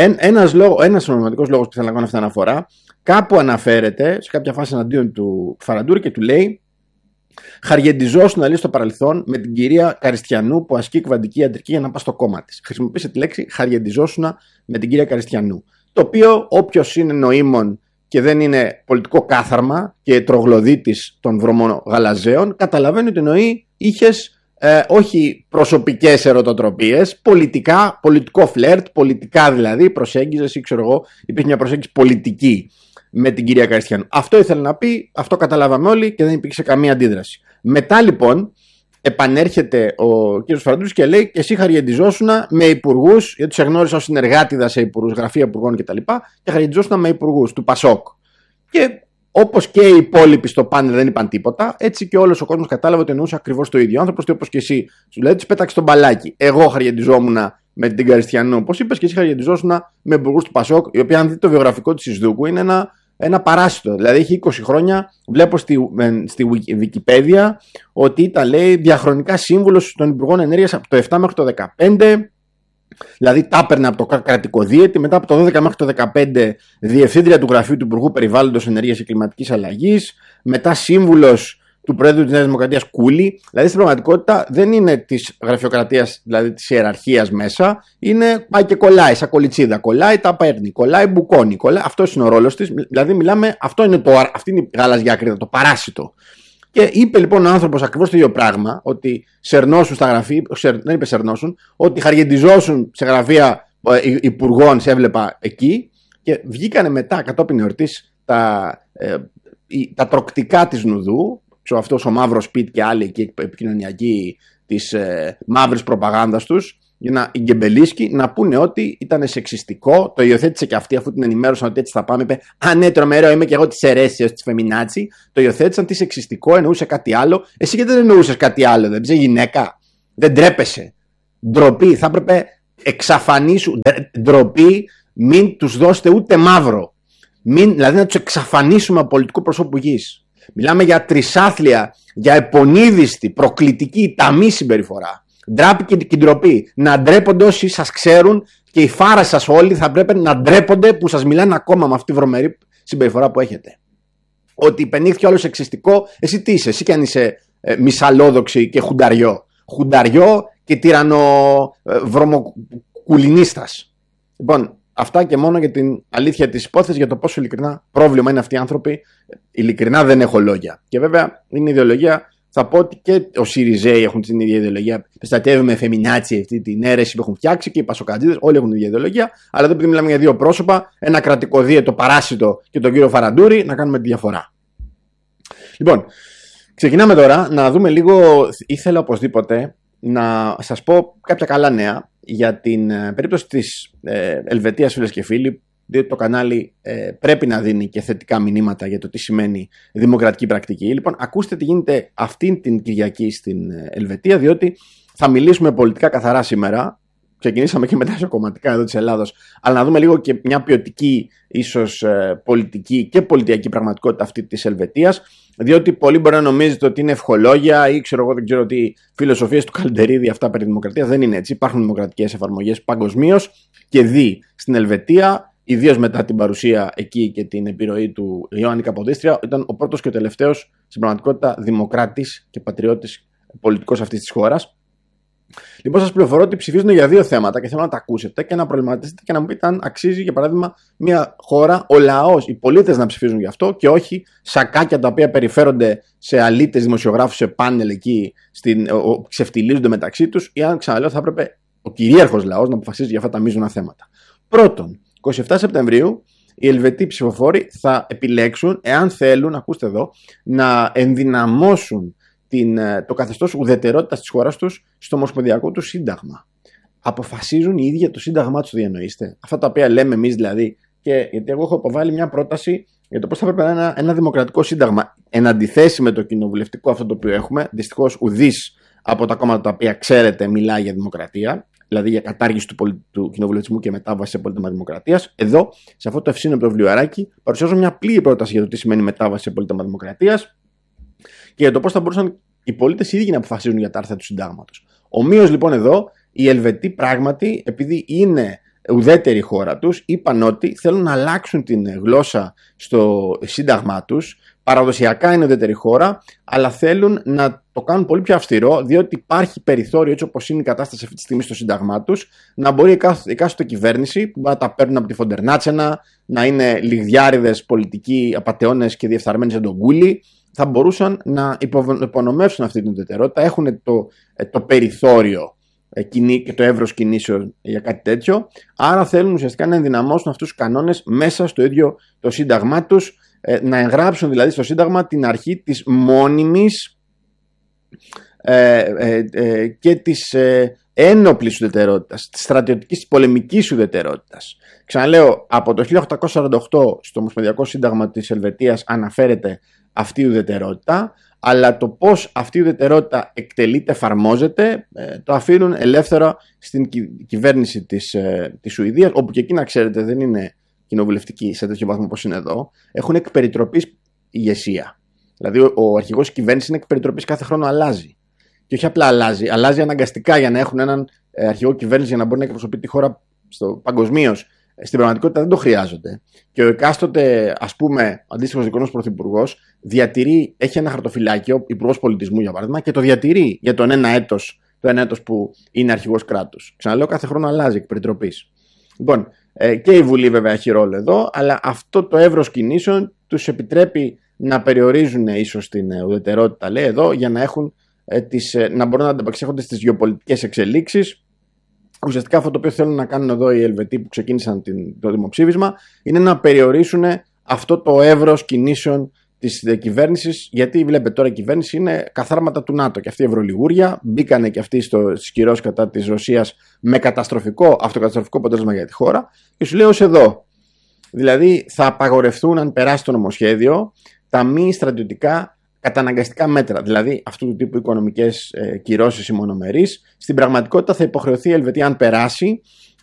A: ένας ονομαστικός λόγος που θέλω να κάνω αυτή την αναφορά, κάπου αναφέρεται σε κάποια φάση εναντίον του Φαραντούρη και του λέει: χαριεντιζόσουν λέει στο παρελθόν με την κυρία Καριστιανού που ασκεί κβαντική ιατρική για να πάει στο κόμμα της. Χρησιμοποίησε τη λέξη χαριεντιζόσουν με την κυρία Καριστιανού. Το οποίο όποιος είναι νοήμων και δεν είναι πολιτικό κάθαρμα και τρογλωδίτης των βρωμογαλαζαίων, καταλαβαίνει ότι εννοεί είχες όχι προσωπικές ερωτοτροπίες, πολιτικό φλερτ, πολιτικά δηλαδή, προσέγγιζες ή ξέρω εγώ, υπήρχε μια προσέγγιση πολιτική με την κυρία Καριστιανού. Αυτό ήθελε να πει, αυτό καταλάβαμε όλοι και δεν υπήρξε καμία αντίδραση. Μετά λοιπόν επανέρχεται ο κύριος Φαραντούρης και λέει: και εσύ χαριεντιζόσουν με υπουργούς, γιατί τους εγνώρισα ως συνεργάτηδα σε υπουργούς, γραφεία υπουργών κτλ. Και χαριεντιζόσουν με υπουργούς του Πασόκ. Και όπως και οι υπόλοιποι στο πάνελ δεν είπαν τίποτα, έτσι και όλος ο κόσμος κατάλαβε ότι εννοούσε ακριβώς το ίδιο. Ο άνθρωπος, όπως και εσύ, σου λέει: τους πέταξε τον μπαλάκι. Εγώ χαριεντιζόμουν με την Καριστιανού, όπως είπες, και εσύ χαριεντιζόσουν με υπουργούς του Πασόκ, η οποία, αν δείτε το βιογραφικό της Ισδούκου, είναι ένα παράσιτο. Δηλαδή έχει 20 χρόνια. Βλέπω στη Wikipedia ότι ήταν, λέει, διαχρονικά σύμβουλος των Υπουργών Ενέργειας από το 7 μέχρι το 15. Δηλαδή τα έπαιρνε από το κρατικό δίαιτη. Μετά από το 12 μέχρι το 15 διευθύντρια του Γραφείου του Υπουργού Περιβάλλοντος, Ενέργειας και Κλιματικής Αλλαγής. Μετά σύμβουλος του Πρόεδρου της Νέας Δημοκρατίας Κούλη. Δηλαδή στην πραγματικότητα δεν είναι της γραφειοκρατίας, δηλαδή της ιεραρχίας μέσα. Είναι πάει και κολλάει, σαν κολιτσίδα. Κολλάει, τα παίρνει. Κολλάει, μπουκώνει. Αυτός είναι ο ρόλος της. Δηλαδή μιλάμε, αυτή είναι η γαλαζιά ακρίδα, το παράσιτο. Και είπε λοιπόν ο άνθρωπος ακριβώς το ίδιο πράγμα, ότι σερνώσουν στα γραφεία, δεν είπε σερνώσουν, ότι χαριεντιζώσουν σε γραφεία υπουργών, σε έβλεπα εκεί, και βγήκανε μετά κατόπιν εορτής τα τροκτικά της Νουδού, αυτός ο μαύρος Πιτ και άλλοι εκεί επικοινωνιακοί της μαύρης προπαγάνδας τους, για να η Γκεμπελίσκη να πούνε ότι ήταν σεξιστικό. Το υιοθέτησε και αυτή, αφού την ενημέρωσαν ότι έτσι θα πάμε. Είπε: α, ναι, τρομερό, είμαι και εγώ τη αιρέσεως, τη φεμινάτσι. Το υιοθέτησαν, τι σεξιστικό, εννοούσε κάτι άλλο. Εσύ γιατί δεν εννοούσες κάτι άλλο, δεν είσαι γυναίκα, δεν τρέπεσαι. Ντροπή, θα έπρεπε εξαφανίσουν, ντροπή, μην τους δώσετε ούτε μαύρο. Δηλαδή να τους εξαφανίσουμε από πολιτικού προσώπου γης. Μιλάμε για τρισάθλια, για επονίδιστη, προκλητική, ταμή συμπεριφορά. Ντράπη και ντροπή. Να ντρέπονται όσοι σας ξέρουν και οι φάρες σας όλοι θα πρέπει να ντρέπονται που σας μιλάνε ακόμα με αυτή τη βρωμερή συμπεριφορά που έχετε. Ότι υπενήχθηκε όλο σεξιστικό, εσύ τι είσαι, εσύ κι αν είσαι μισαλόδοξη και χουνταριό. Χουνταριό και τυραννοβρωμοκουλινίστας. Λοιπόν, αυτά και μόνο για την αλήθεια της υπόθεσης, για το πόσο ειλικρινά πρόβλημα είναι αυτοί οι άνθρωποι. Ειλικρινά δεν έχω λόγια. Και βέβαια είναι ιδεολογία. Θα πω ότι και ο ΣΥΡΙΖΕΙ έχουν την ίδια ιδεολογία. Προστατεύουμε φεμινάτσι, αυτή την αίρεση που έχουν φτιάξει, και οι Πασοκατζίδες, όλοι έχουν την ίδια ιδεολογία. Αλλά εδώ, επειδή μιλάμε για δύο πρόσωπα, ένα κρατικό το παράσιτο και τον κύριο Φαραντούρη, να κάνουμε τη διαφορά. Λοιπόν, ξεκινάμε τώρα να δούμε λίγο. Ήθελα οπωσδήποτε να σας πω κάποια καλά νέα για την περίπτωση της Ελβετίας, φίλες και φίλοι, διότι το κανάλι πρέπει να δίνει και θετικά μηνύματα για το τι σημαίνει δημοκρατική πρακτική. Λοιπόν, ακούστε τι γίνεται αυτήν την Κυριακή στην Ελβετία, διότι θα μιλήσουμε πολιτικά καθαρά σήμερα. Ξεκινήσαμε και μετά κομματικά εδώ της Ελλάδος, αλλά να δούμε λίγο και μια ποιοτική, ίσως πολιτική και πολιτιακή πραγματικότητα αυτή της Ελβετίας, διότι πολλοί μπορεί να νομίζετε ότι είναι ευχολόγια ή δεν ξέρω τι φιλοσοφίες του Καλντερίδη αυτά περί δημοκρατίας. Δεν είναι έτσι. Υπάρχουν δημοκρατικές εφαρμογές παγκοσμίως και στην Ελβετία, ιδίως μετά την παρουσία εκεί και την επιρροή του Ιωάννη Καποδίστρια, ήταν ο πρώτος και ο τελευταίος στην πραγματικότητα δημοκράτης και πατριώτης πολιτικός αυτής της χώρας. Λοιπόν, σας πληροφορώ ότι ψηφίζουν για δύο θέματα και θέλω να τα ακούσετε και να προβληματίσετε και να μου πείτε αν αξίζει, για παράδειγμα, μια χώρα, ο λαός, οι πολίτες να ψηφίζουν γι' αυτό και όχι σακάκια τα οποία περιφέρονται σε αλήτες δημοσιογράφους, σε πάνελ εκεί, ξεφτιλίζονται μεταξύ τους, ή αν ξαναλέω, θα έπρεπε ο κυρίαρχος λαός να αποφασίζει για αυτά τα μείζωνα θέματα. Πρώτον, 27 Σεπτεμβρίου οι Ελβετοί ψηφοφόροι θα επιλέξουν, εάν θέλουν, ακούστε εδώ, να ενδυναμώσουν το καθεστώς ουδετερότητας της χώρας τους στο ομοσπονδιακό του σύνταγμα. Αποφασίζουν οι ίδιοι το σύνταγμά τους, το διανοείστε. Αυτά τα οποία λέμε εμείς δηλαδή, γιατί εγώ έχω αποβάλει μια πρόταση για το πώς θα πρέπει να είναι ένα δημοκρατικό σύνταγμα. Εν αντιθέσει με το κοινοβουλευτικό αυτό το οποίο έχουμε, δυστυχώς ουδής από τα κόμματα τα οποία ξέρετε μιλάει για δημοκρατία, δηλαδή για κατάργηση του κοινοβουλευτισμού και μετάβαση σε πολίτευμα δημοκρατίας. Εδώ, σε αυτό το ευσύνοπτο βιβλιαράκι, παρουσιάζω μια πλήρη πρόταση για το τι σημαίνει μετάβαση σε πολίτευμα δημοκρατίας και για το πώς θα μπορούσαν οι πολίτες οι ίδιοι να αποφασίζουν για τα άρθρα του συντάγματος. Ομοίως λοιπόν εδώ, οι Ελβετοί πράγματι, επειδή είναι ουδέτερη η χώρα τους, είπαν ότι θέλουν να αλλάξουν την γλώσσα στο σύνταγμά τους. Παραδοσιακά είναι ουδέτερη χώρα, αλλά θέλουν να το κάνουν πολύ πιο αυστηρό, διότι υπάρχει περιθώριο, έτσι όπως είναι η κατάσταση αυτή τη στιγμή στο σύνταγμά τους, να μπορεί η εκάστοτε κυβέρνηση, που να τα παίρνουν από τη Φοντερνάτσενα, να είναι λιγδιάριδες πολιτικοί απατεώνες και διεφθαρμένοι σαν τον Γκούλι, θα μπορούσαν να υπονομεύσουν αυτή την ουδετερότητα. Έχουν το περιθώριο και το εύρος κινήσεων για κάτι τέτοιο. Άρα θέλουν ουσιαστικά να ενδυναμώσουν αυτούς τους κανόνες μέσα στο ίδιο το σύνταγμά τους, να εγγράψουν δηλαδή στο σύνταγμα την αρχή της μόνιμης και της ένοπλης ουδετερότητας, της στρατιωτικής, της πολεμικής ουδετερότητας. Ξαναλέω, από το 1848 στο Ομοσπονδιακό Σύνταγμα της Ελβετίας αναφέρεται αυτή η ουδετερότητα, αλλά το πώς αυτή η ουδετερότητα εκτελείται, εφαρμόζεται, το αφήνουν ελεύθερα στην κυβέρνηση της Σουηδίας, όπου και εκεί να ξέρετε δεν είναι κοινοβουλευτική σε τέτοιο βαθμό όπως είναι εδώ. Έχουν εκ περιτροπής ηγεσία. Δηλαδή ο αρχηγός της κυβέρνησης είναι εκ περιτροπής, κάθε χρόνο αλλάζει. Και όχι απλά αλλάζει αναγκαστικά για να έχουν έναν αρχηγό κυβέρνηση για να μπορεί να εκπροσωπεί τη χώρα παγκοσμίως. Στην πραγματικότητα δεν το χρειάζονται. Και ο εκάστοτε, ας πούμε, αντίστοιχος δικονός πρωθυπουργός έχει ένα χαρτοφυλάκιο, υπουργός πολιτισμού για παράδειγμα, και το διατηρεί για τον ένα έτος που είναι αρχηγός κράτους. Ξαναλέω, κάθε χρόνο αλλάζει εκ περιτροπής. Λοιπόν, και η Βουλή βέβαια έχει ρόλο εδώ, αλλά αυτό το εύρος κινήσεων τους επιτρέπει να περιορίζουν ίσως την ουδετερότητα, λέει εδώ, για να μπορούν να ανταπεξέχονται στις γεωπολιτικές εξελίξεις. Ουσιαστικά αυτό το οποίο θέλουν να κάνουν εδώ οι Ελβετοί που ξεκίνησαν το δημοψήφισμα είναι να περιορίσουν αυτό το εύρος κινήσεων της κυβέρνησης, γιατί βλέπετε τώρα η κυβέρνηση είναι καθάρματα του ΝΑΤΟ και αυτή η ευρωλιγούρια μπήκανε και αυτοί στις κυρώσεις κατά της Ρωσίας με αυτοκαταστροφικό αποτέλεσμα για τη χώρα και σου λέει ως εδώ. Δηλαδή θα απαγορευτούν, αν περάσει το νομοσχέδιο, τα μη στρατιωτικά καταναγκαστικά μέτρα, δηλαδή αυτού του τύπου οικονομικές κυρώσεις ή μονομερείς. Στην πραγματικότητα θα υποχρεωθεί η Ελβετία, αν περάσει,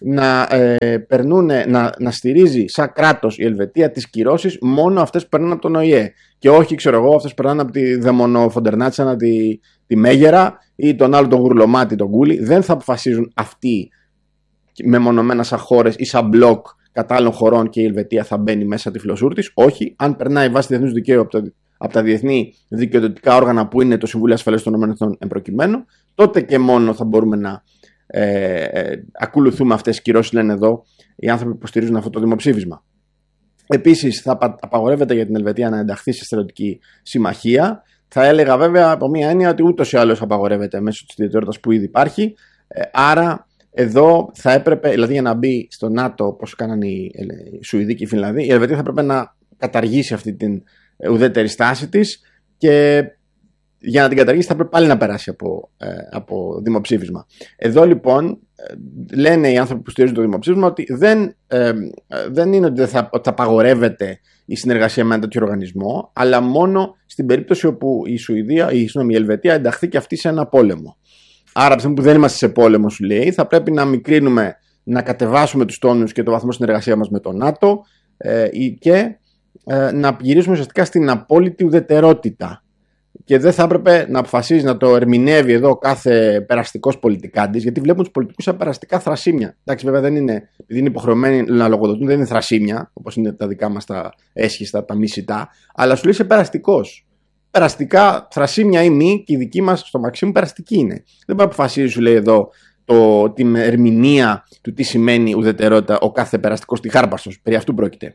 A: να στηρίζει σαν κράτος η Ελβετία τις κυρώσεις μόνο αυτές που περνάνε από τον ΟΗΕ. Και όχι, ξέρω εγώ, αυτές που περνάνε από τη Δαιμονοφοντερνάτσανα, τη Μέγερα ή τον άλλο τον Γουρλωμάτι, τον Κούλι. Δεν θα αποφασίζουν αυτοί μεμονωμένα σαν χώρες ή σαν μπλοκ κατά άλλων χωρών και η Ελβετία θα μπαίνει μέσα τη φλωσούρ της. Όχι, αν περνάει βάσει διεθνούς δικαίου από τα διεθνή δικαιοδοτικά όργανα που είναι το Συμβούλιο Ασφαλείας των ΗΠΑ εμπροκειμένου, τότε και μόνο θα μπορούμε να ακολουθούμε αυτές τις κυρώσεις, λένε εδώ οι άνθρωποι που υποστηρίζουν αυτό το δημοψήφισμα. Επίσης, θα απαγορεύεται για την Ελβετία να ενταχθεί σε στρατιωτική συμμαχία. Θα έλεγα βέβαια από μία έννοια ότι ούτως ή άλλως απαγορεύεται μέσω της ιδιαιτερότητας που ήδη υπάρχει. Άρα, εδώ θα έπρεπε, δηλαδή για να μπει στο ΝΑΤΟ, όπως κάνανε οι Σουηδοί και οι Φινλανδοί, η Ελβετία θα έπρεπε να καταργήσει αυτή την ουδέτερη στάση της και για να την καταργήσει θα πρέπει πάλι να περάσει από δημοψήφισμα. Εδώ λοιπόν λένε οι άνθρωποι που στηρίζουν το δημοψήφισμα ότι δεν είναι ότι θα απαγορεύεται η συνεργασία με ένα τέτοιο οργανισμό, αλλά μόνο στην περίπτωση όπου η Ελβετία ενταχθεί και αυτή σε ένα πόλεμο. Άρα, από τη στιγμή που δεν είμαστε σε πόλεμο, σου λέει, θα πρέπει να μικρύνουμε, να κατεβάσουμε τους τόνους και το βαθμό συνεργασία μας με το ΝΑΤΟ και να γυρίσουμε ουσιαστικά στην απόλυτη ουδετερότητα. Και δεν θα έπρεπε να αποφασίζει να το ερμηνεύει εδώ κάθε περαστικός πολιτικάντης, γιατί βλέπουν τους πολιτικούς σαν περαστικά θρασίμια. Εντάξει, βέβαια δεν είναι, επειδή είναι υποχρεωμένοι να λογοδοτούν, δεν είναι θρασίμια, όπως είναι τα δικά μας τα έσχιστα, τα μισητά, αλλά σου λέει είσαι περαστικός. Περαστικά θρασίμια ή μη, και η δική μας στο Μαξίμου περαστική είναι. Δεν μπορεί να αποφασίζει, σου λέει εδώ, την ερμηνεία του τι σημαίνει ουδετερότητα ο κάθε περαστικός τυχάρπαστος. Περί αυτού πρόκειται.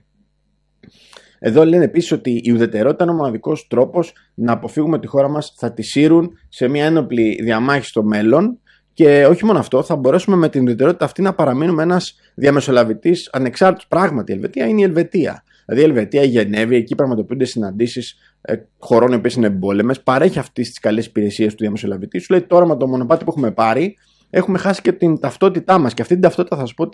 A: Εδώ λένε επίσης ότι η ουδετερότητα είναι ο μοναδικός τρόπος να αποφύγουμε τη χώρα μας θα τη σύρουν σε μια ένοπλη διαμάχη στο μέλλον, και όχι μόνο αυτό, θα μπορέσουμε με την ουδετερότητα αυτή να παραμείνουμε ένας διαμεσολαβητής ανεξάρτητος. Πράγματι, η Ελβετία είναι η Ελβετία. Δηλαδή, η Ελβετία, η Γενέβη, εκεί πραγματοποιούνται συναντήσεις χωρών οι οποίες είναι εμπόλεμες, παρέχει αυτές τις καλές υπηρεσίες του διαμεσολαβητή. Σου λέει τώρα με το μονοπάτι που έχουμε πάρει, έχουμε χάσει και την ταυτότητά μας. Και αυτή την ταυτότητα, θα σας πω,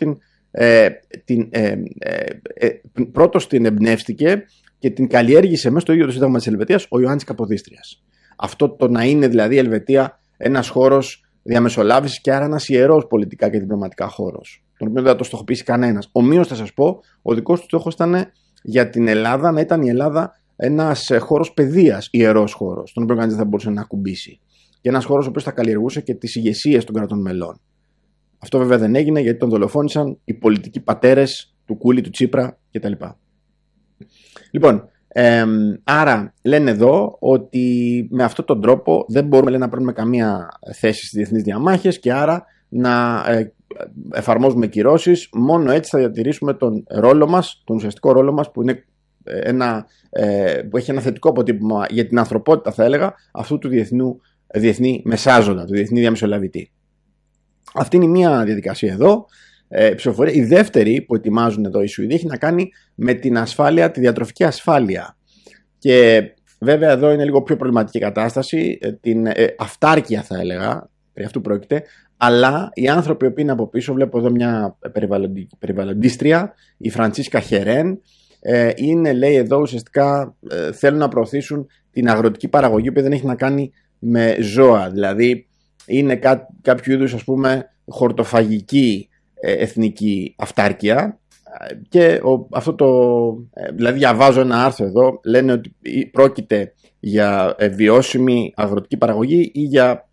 A: πρώτος την εμπνεύστηκε και την καλλιέργησε μέσα στο ίδιο το Σύνταγμα της Ελβετίας ο Ιωάννης Καποδίστριας. Αυτό το να είναι δηλαδή η Ελβετία ένας χώρος διαμεσολάβησης και άρα ένας ιερός πολιτικά και διπλωματικά χώρος, τον οποίο δεν θα το στοχοποιήσει κανένας. Ομοίως θα σας πω, ο δικός του στόχος ήταν για την Ελλάδα να ήταν η Ελλάδα ένας χώρος παιδείας, ιερός χώρος, τον οποίο κανείς δεν θα μπορούσε να ακουμπήσει. Και ένας χώρος ο οποίος θα καλλιεργούσε και τις ηγεσίες των κρατών μελών. Αυτό βέβαια δεν έγινε, γιατί τον δολοφόνησαν οι πολιτικοί πατέρες του Κούλι, του Τσίπρα κτλ. Λοιπόν, άρα λένε εδώ ότι με αυτόν τον τρόπο δεν μπορούμε, να παίρνουμε καμία θέση στις διεθνείς διαμάχες και άρα να εφαρμόζουμε κυρώσεις. Μόνο έτσι θα διατηρήσουμε τον ρόλο μας, τον ουσιαστικό ρόλο μας, που είναι που έχει ένα θετικό αποτύπωμα για την ανθρωπότητα, θα έλεγα, αυτού του διεθνή μεσάζοντα, του διεθνή διαμεσολαβητή. Αυτή είναι η μία διαδικασία εδώ. Ψηφοφορία. Η δεύτερη που ετοιμάζουν εδώ οι Σουηδοί έχει να κάνει με την ασφάλεια, τη διατροφική ασφάλεια. Και βέβαια εδώ είναι λίγο πιο προβληματική κατάσταση, την αυτάρκεια θα έλεγα, περί αυτού πρόκειται, αλλά οι άνθρωποι που είναι από πίσω, βλέπω εδώ μια περιβαλλοντίστρια, η Φραντσίσκα Χερέν, είναι, λέει εδώ, ουσιαστικά θέλουν να προωθήσουν την αγροτική παραγωγή που δεν έχει να κάνει με ζώα, δηλαδή είναι κάποιο είδους, ας πούμε, χορτοφαγική εθνική αυτάρκεια. Και δηλαδή διαβάζω ένα άρθρο εδώ, λένε ότι πρόκειται για βιώσιμη αγροτική παραγωγή ή για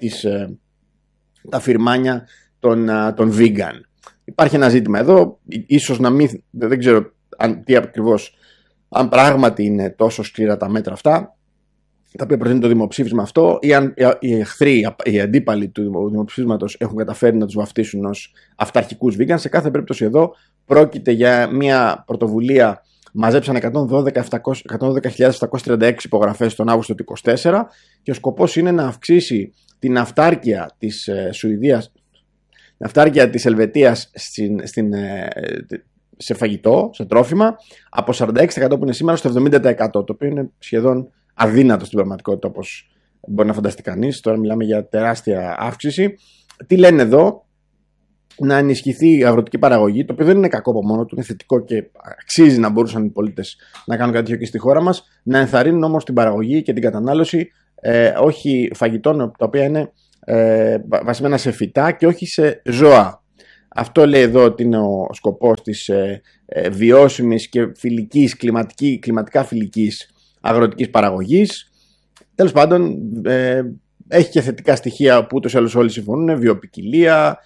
A: τα φυρμάνια των vegan. Υπάρχει ένα ζήτημα εδώ, ίσως να μην, δεν ξέρω τι ακριβώς, αν πράγματι είναι τόσο σκληρά τα μέτρα αυτά τα οποία προτείνει το δημοψήφισμα αυτό, ή αν οι εχθροί, οι αντίπαλοι του δημοψήφισματος έχουν καταφέρει να τους βαφτίσουν ως αυταρχικούς vegan. Σε κάθε περίπτωση εδώ πρόκειται για μια πρωτοβουλία, μαζέψαν 112.736 υπογραφές τον Αύγουστο του 2024 και ο σκοπός είναι να αυξήσει την αυτάρκεια της Σουηδίας, την αυτάρκεια της Ελβετίας σε φαγητό, σε τρόφιμα, από 46% που είναι σήμερα στο 70%, το οποίο είναι σχεδόν αδύνατο στην πραγματικότητα, όπως μπορεί να φανταστεί κανείς. Τώρα μιλάμε για τεράστια αύξηση. Τι λένε εδώ? να ενισχυθεί η αγροτική παραγωγή, το οποίο δεν είναι κακό από μόνο του, είναι θετικό και αξίζει να μπορούσαν οι πολίτες να κάνουν κάτι τέτοιο και στη χώρα μας, να ενθαρρύνουν όμως την παραγωγή και την κατανάλωση όχι φαγητών τα οποία είναι βασισμένα σε φυτά και όχι σε ζώα. Αυτό λέει εδώ ότι είναι ο σκοπός της βιώσιμης και φιλικής, κλιματικά φιλικής αγροτικής παραγωγής. Τέλος πάντων, έχει και θετικά στοιχεία που ούτως ή άλλως όλοι συμφωνούν, βιοποικιλία,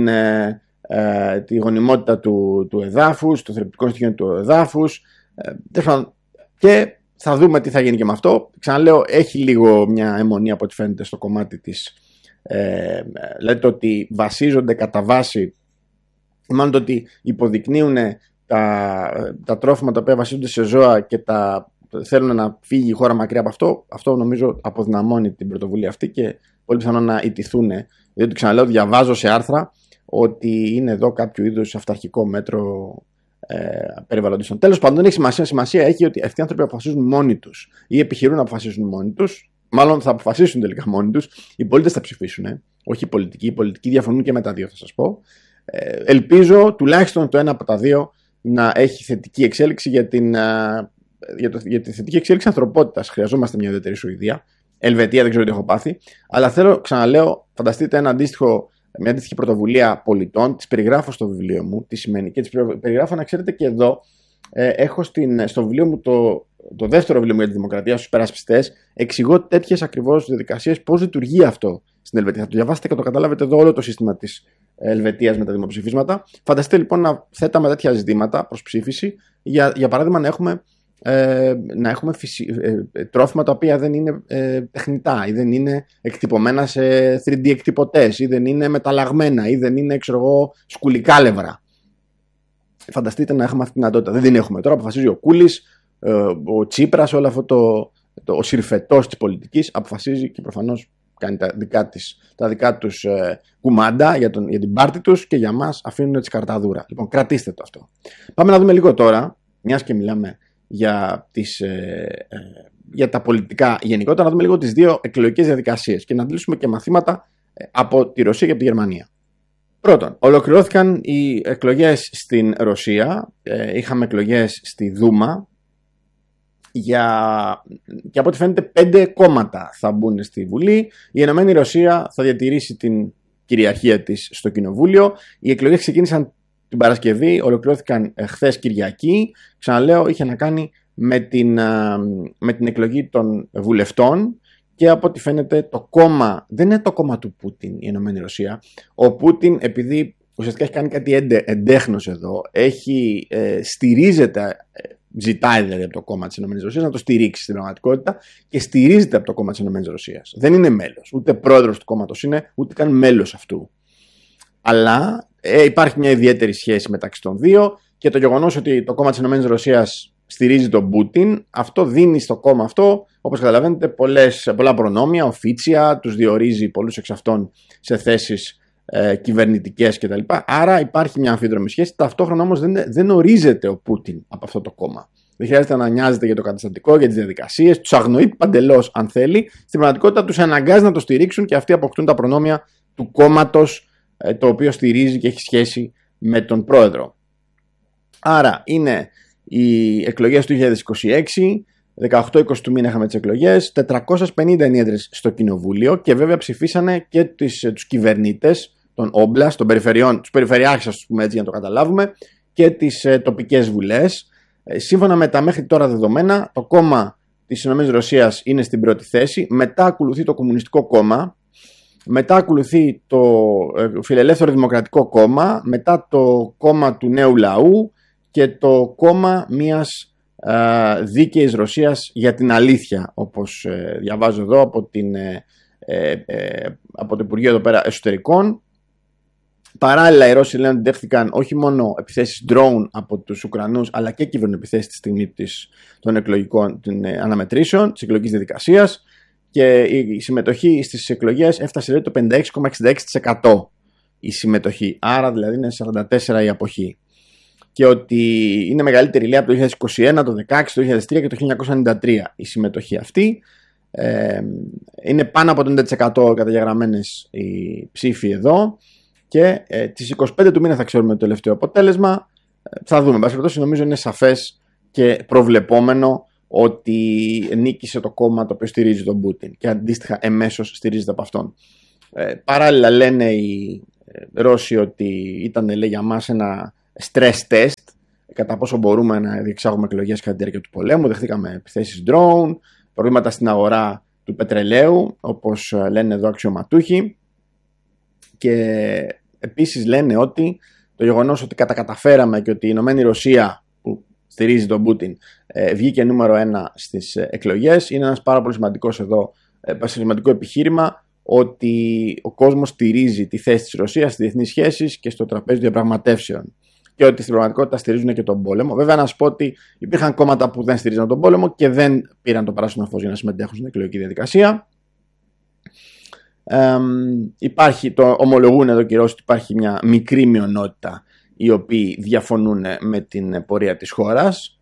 A: τη γονιμότητα του εδάφους, το θρεπτικό στοιχείο του εδάφους, και θα δούμε τι θα γίνει και με αυτό. Ξαναλέω, έχει λίγο μια αιμονία από ό,τι φαίνεται στο κομμάτι της, λέτε ότι βασίζονται κατά βάση, μάλλον το ότι υποδεικνύουν τα τρόφιμα τα οποία βασίζονται σε ζώα και θέλουν να φύγει η χώρα μακριά από αυτό. Αυτό νομίζω αποδυναμώνει την πρωτοβουλία αυτή και πολύ πιθανό να ιτηθούν, διότι ξαναλέω, διαβάζω σε άρθρα ότι είναι εδώ κάποιο είδους αυταρχικό μέτρο περιβαλλοντιστών. Τέλος πάντων, δεν έχει σημασία. Σημασία έχει ότι αυτοί οι άνθρωποι αποφασίζουν μόνοι τους ή επιχειρούν να αποφασίσουν μόνοι τους. Μάλλον θα αποφασίσουν τελικά μόνοι τους. Οι πολίτες θα ψηφίσουν, όχι οι πολιτικοί. Οι πολιτικοί διαφωνούν και με τα δύο, θα σας πω. Ελπίζω τουλάχιστον το ένα από τα δύο να έχει θετική εξέλιξη για τη θετική εξέλιξη ανθρωπότητας. Χρειαζόμαστε μια ιδιαίτερη Σουηδία. Ελβετία δεν ξέρω τι έχω πάθει. Αλλά θέλω, ξαναλέω, φανταστείτε μια αντίστοιχη πρωτοβουλία πολιτών. Τις περιγράφω στο βιβλίο μου. Τι σημαίνει. Και τις περιγράφω, να ξέρετε, και εδώ. Έχω στο βιβλίο μου το δεύτερο βιβλίο μου για τη δημοκρατία, στους υπερασπιστές. Εξηγώ τέτοιες ακριβώς διαδικασίες, πώς λειτουργεί αυτό στην Ελβετία. Θα το διαβάσετε και το καταλάβετε εδώ όλο το σύστημα της Ελβετίας με τα δημοψηφίσματα. Φανταστείτε λοιπόν να θέταμε τέτοια ζητήματα προς ψήφιση, για παράδειγμα να έχουμε τρόφιμα τα οποία δεν είναι τεχνητά ή δεν είναι εκτυπωμένα σε 3D εκτυπωτές ή δεν είναι μεταλλαγμένα ή δεν είναι, σκουλικάλευρα. Φανταστείτε να έχουμε αυτή τη δυνατότητα. Δεν την έχουμε τώρα. Αποφασίζει ο Κούλης, ο Τσίπρας, όλο αυτό ο συρφετός της πολιτικής αποφασίζει και προφανώς κάνει τα δικά τους κουμάντα για την πάρτη τους και για μας αφήνουν τη σκαρταδούρα. Λοιπόν, κρατήστε το αυτό. Πάμε να δούμε λίγο τώρα, μιας και μιλάμε για τα πολιτικά γενικότερα, να δούμε λίγο τις δύο εκλογικές διαδικασίες και να αντλήσουμε και μαθήματα από τη Ρωσία και από τη Γερμανία. Πρώτον, ολοκληρώθηκαν οι εκλογές στην Ρωσία, είχαμε εκλογές στη Δούμα και από ό,τι φαίνεται 5 κόμματα θα μπουν στη Βουλή. Η Ενωμένη Ρωσία θα διατηρήσει την κυριαρχία της στο Κοινοβούλιο. Οι εκλογές ξεκίνησαν την Παρασκευή, ολοκληρώθηκαν χθες Κυριακή. Ξαναλέω, είχε να κάνει με την εκλογή των βουλευτών. Και από ό,τι φαίνεται το κόμμα δεν είναι το κόμμα του Πούτιν, η Ενωμένη Ρωσία. Ο Πούτιν, επειδή ουσιαστικά έχει κάνει κάτι εντέχνος εδώ, στηρίζεται, ζητάει δηλαδή από το κόμμα της Ενωμένης Ρωσίας να το στηρίξει στην πραγματικότητα και στηρίζεται από το κόμμα της Ενωμένης Ρωσίας. Δεν είναι μέλος, ούτε πρόεδρος του κόμματος είναι, ούτε καν μέλος αυτού. Αλλά υπάρχει μια ιδιαίτερη σχέση μεταξύ των δύο και το γεγονός ότι το κόμμα της Ενωμένης Ρωσίας στηρίζει τον Πούτιν, αυτό δίνει στο κόμμα αυτό, όπως καταλαβαίνετε, πολλά προνόμια, οφίτσια, τους διορίζει πολλούς εξ αυτών σε θέσεις κυβερνητικές κτλ. Άρα υπάρχει μια αμφίδρομη σχέση. Ταυτόχρονα όμως δεν ορίζεται ο Πούτιν από αυτό το κόμμα. Δεν χρειάζεται να νοιάζεται για το καταστατικό, για τις διαδικασίες, τους αγνοεί παντελώς αν θέλει. Στην πραγματικότητα τους αναγκάζει να το στηρίξουν και αυτοί αποκτούν τα προνόμια του κόμματος το οποίο στηρίζει και έχει σχέση με τον πρόεδρο. Άρα είναι οι εκλογές του 2026, 18-20 του μήνα είχαμε τις εκλογές, 450 ενίεδρες στο κοινοβούλιο και βέβαια ψηφίσανε και τους κυβερνήτες των Όμπλας, των περιφερειών, τους περιφερειάρχες, ας πούμε έτσι για να το καταλάβουμε, και τις τοπικές βουλές. Σύμφωνα με τα μέχρι τώρα δεδομένα, το κόμμα της ΗΠΑ είναι στην πρώτη θέση, μετά ακολουθεί το Κομμουνιστικό Κόμμα, μετά ακολουθεί το Φιλελεύθερο Δημοκρατικό Κόμμα, μετά το κόμμα του Νέου Λαού και το κόμμα μιας δίκαιης Ρωσίας για την αλήθεια, όπως διαβάζω εδώ από το Υπουργείο εδώ πέρα Εσωτερικών. Παράλληλα οι Ρώσοι λένε ότι δέχτηκαν όχι μόνο επιθέσεις drone από τους Ουκρανούς, αλλά και κυβερνοεπιθέσεις στη στιγμή των εκλογικών αναμετρήσεων, της εκλογικής διαδικασίας, και η συμμετοχή στις εκλογές έφτασε το 56,66% η συμμετοχή, άρα δηλαδή είναι 44% η αποχή. Και ότι είναι μεγαλύτερη, λέει, από το 2021, το 2016, το 2003 και το 1993 η συμμετοχή αυτή. Είναι πάνω από το 90% καταγεγραμμένες οι ψήφοι εδώ Και τις 25 του μήνα θα ξέρουμε το τελευταίο αποτέλεσμα. Θα δούμε. Εν πάση περιπτώσει, νομίζω είναι σαφές και προβλεπόμενο ότι νίκησε το κόμμα το οποίο στηρίζει τον Πούτιν και αντίστοιχα εμέσως στηρίζεται από αυτόν. Παράλληλα λένε οι Ρώσοι ότι ήταν, λέει, για μας ένα stress test κατά πόσο μπορούμε να διεξάγουμε εκλογές κατά τη διάρκεια του πολέμου. Δεχτήκαμε επιθέσεις drone, προβλήματα στην αγορά του πετρελαίου, όπως λένε εδώ αξιωματούχοι, και επίσης λένε ότι το γεγονός ότι καταφέραμε και ότι η Ηνωμένη Ρωσία που στηρίζει τον Πούτιν βγήκε νούμερο 1 στις εκλογές είναι ένας πάρα πολύ σημαντικό επιχείρημα ότι ο κόσμος στηρίζει τη θέση της Ρωσίας στις διεθνείς σχέσεις και στο τραπέζι διαπραγματεύσεων και ότι στην πραγματικότητα στηρίζουν και τον πόλεμο. Βέβαια, να σου πω ότι υπήρχαν κόμματα που δεν στηρίζαν τον πόλεμο και δεν πήραν το πράσινο φως για να συμμετέχουν στην εκλογική διαδικασία. Ομολογούν εδώ και οι Ρώσοι ότι υπάρχει μια μικρή μειονότητα οι οποίοι διαφωνούν με την πορεία της χώρας.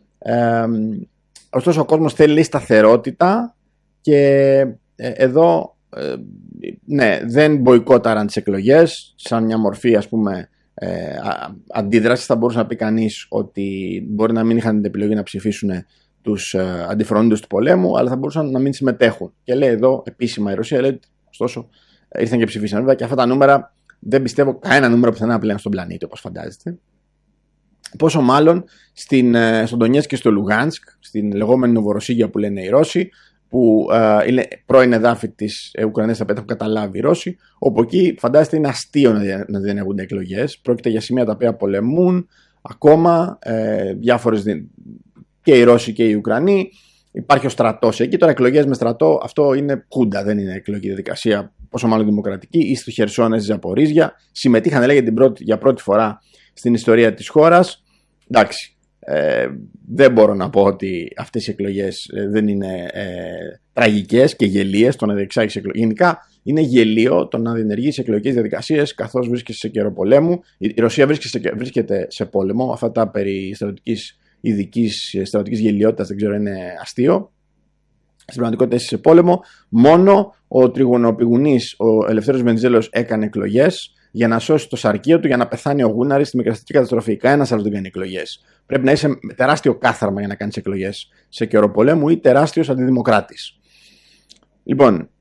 A: Ωστόσο ο κόσμος θέλει σταθερότητα και εδώ ναι, δεν μποϊκόταραν τις εκλογές σαν μια μορφή, ας πούμε, αντίδραση. Θα μπορούσε να πει κανείς ότι μπορεί να μην είχαν την επιλογή να ψηφίσουν τους αντιφρονούντες του πολέμου, αλλά θα μπορούσαν να μην συμμετέχουν. Και λέει εδώ επίσημα η Ρωσία, λέει, ωστόσο ήρθαν και ψηφίσαν. Βέβαια και αυτά τα νούμερα δεν πιστεύω κανένα νούμερο πουθενά πλέον στον πλανήτη, όπως φαντάζεστε. Πόσο μάλλον στον Ντονιέτσκ και στο Λουγάνσκ, στην λεγόμενη Νοβοροσίγια που λένε οι Ρώσοι, που είναι πρώην εδάφη της Ουκρανίας, τα οποία έχουν καταλάβει οι Ρώσοι, όπου εκεί φαντάζεστε είναι αστείο να διενεργούνται εκλογές. Πρόκειται για σημεία τα οποία πολεμούν ακόμα διάφορες και οι Ρώσοι και οι Ουκρανοί. Υπάρχει ο στρατός εκεί. Τώρα εκλογές με στρατό, αυτό είναι χούντα, δεν είναι εκλογική διαδικασία, πόσο μάλλον δημοκρατική. Ή στο Χερσόνα, στη Ζαπορίζια. Συμμετείχαν, λέγεται, για πρώτη φορά στην ιστορία της χώρας. Εντάξει. Δεν μπορώ να πω ότι αυτές οι εκλογές δεν είναι τραγικές και γελίες το να διεξάγεις εκλογές. Γενικά είναι γελίο το να διενεργείς εκλογικές διαδικασίες καθώς βρίσκεσαι σε καιρό πολέμου. Η Ρωσία βρίσκεται σε πόλεμο. Αυτά τα περί ειδικής στρατιωτικής γελιότητας δεν ξέρω, είναι αστείο. Στην πραγματικότητα είσαι σε πόλεμο. Μόνο ο τριγωνοπηγουνής, ο Ελευθέρος Βενιζέλος, έκανε εκλογές για να σώσει το σαρκείο του, για να πεθάνει ο Γούναρης στη μικραστική καταστροφή. Κανένας άλλος δεν κάνει εκλογές. Πρέπει να είσαι τεράστιο κάθαρμα για να κάνεις εκλογές σε καιρό πολέμου ή τεράστιος αντιδημοκράτης. Λοιπόν,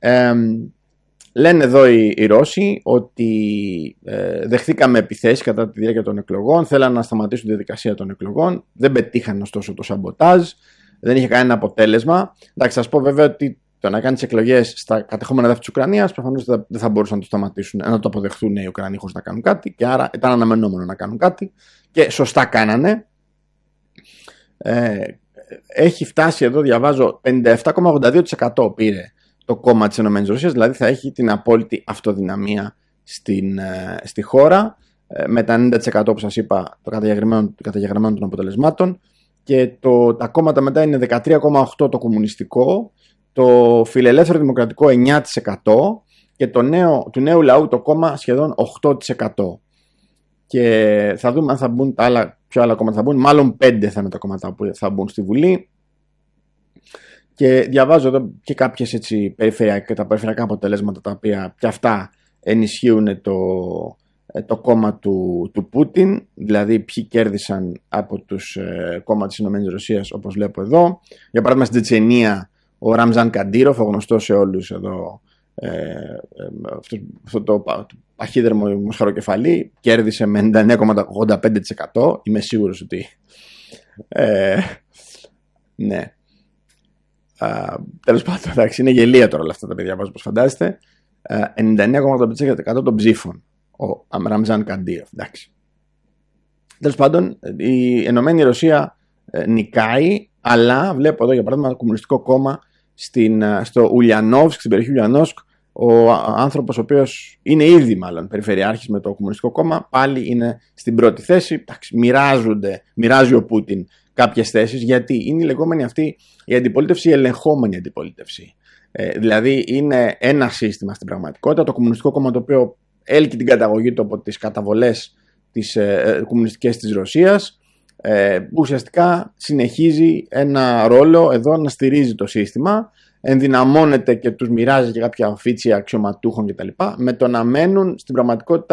A: λένε εδώ οι Ρώσοι ότι δεχθήκαμε επιθέσεις κατά τη διάρκεια των εκλογών, θέλαν να σταματήσουν τη διαδικασία των εκλογών, δεν πετύχαν ωστόσο το σαμποτάζ, δεν είχε κανένα αποτέλεσμα. Εντάξει, θα σας πω βέβαια ότι το να κάνεις εκλογές στα κατεχόμενα έδαφη της Ουκρανίας προφανώς δεν θα μπορούσαν να το σταματήσουν, να το αποδεχθούν οι Ουκρανοί χωρίς να κάνουν κάτι, και άρα ήταν αναμενόμενο να κάνουν κάτι και σωστά κάνανε. Έχει φτάσει εδώ, διαβάζω, 57,82% πήρε το κόμμα της ΕΡ, δηλαδή θα έχει την απόλυτη αυτοδυναμία στη χώρα, με τα 90% όπως σας είπα το καταγεγραμμένο των αποτελεσμάτων, και τα κόμματα μετά είναι 13,8% το κομμουνιστικό, το φιλελεύθερο δημοκρατικό 9% και του νέου λαού το κόμμα σχεδόν 8%. Και θα δούμε αν θα μπουν ποια άλλα κόμματα θα μπουν. Μάλλον 5 θα είναι τα κόμματα που θα μπουν στη Βουλή. Και διαβάζω εδώ και κάποιες έτσι τα περιφερειακά αποτελέσματα, τα οποία και αυτά ενισχύουν το κόμμα του Πούτιν. Δηλαδή ποιοι κέρδισαν από τους κόμμα της ΗΡ, όπως βλέπω εδώ. Για παράδειγμα στην Τσετσενία ο Ραμζάν Καντήροφ, ο γνωστός σε όλους εδώ, αυτό το παχύδερμο μοσχαροκεφαλή, κέρδισε με 99,85%. Είμαι σίγουρος ότι ναι. Τέλος πάντων, εντάξει, είναι γελία τώρα όλα αυτά τα παιδιά, όπως φαντάζεστε. 99,85% των ψήφων ο Ραμζάν Καντήροφ. Εντάξει. Τέλος πάντων, η Ενωμένη Ρωσία νικάει, αλλά βλέπω εδώ για παράδειγμα το Κομμουνιστικό Κόμμα στο Ουλιανόβσκ, στην περιοχή Ουλιανόβσκ, ο άνθρωπος ο οποίος είναι ήδη μάλλον περιφερειάρχης με το Κομμουνιστικό Κόμμα, πάλι είναι στην πρώτη θέση. Εντάξει, μοιράζει ο Πούτιν κάποιες θέσεις, γιατί είναι η λεγόμενη αυτή η αντιπολίτευση, η ελεγχόμενη αντιπολίτευση. Δηλαδή είναι ένα σύστημα στην πραγματικότητα, το Κομμουνιστικό Κόμμα, το οποίο έλκει την καταγωγή του από τις καταβολές τις κομμουνιστικές της Ρωσίας, που ουσιαστικά συνεχίζει ένα ρόλο εδώ να στηρίζει το σύστημα, ενδυναμώνεται και τους μοιράζει και κάποια οφίτσια αξιωματούχων κτλ. Με το να μένουν στην πραγματικότητα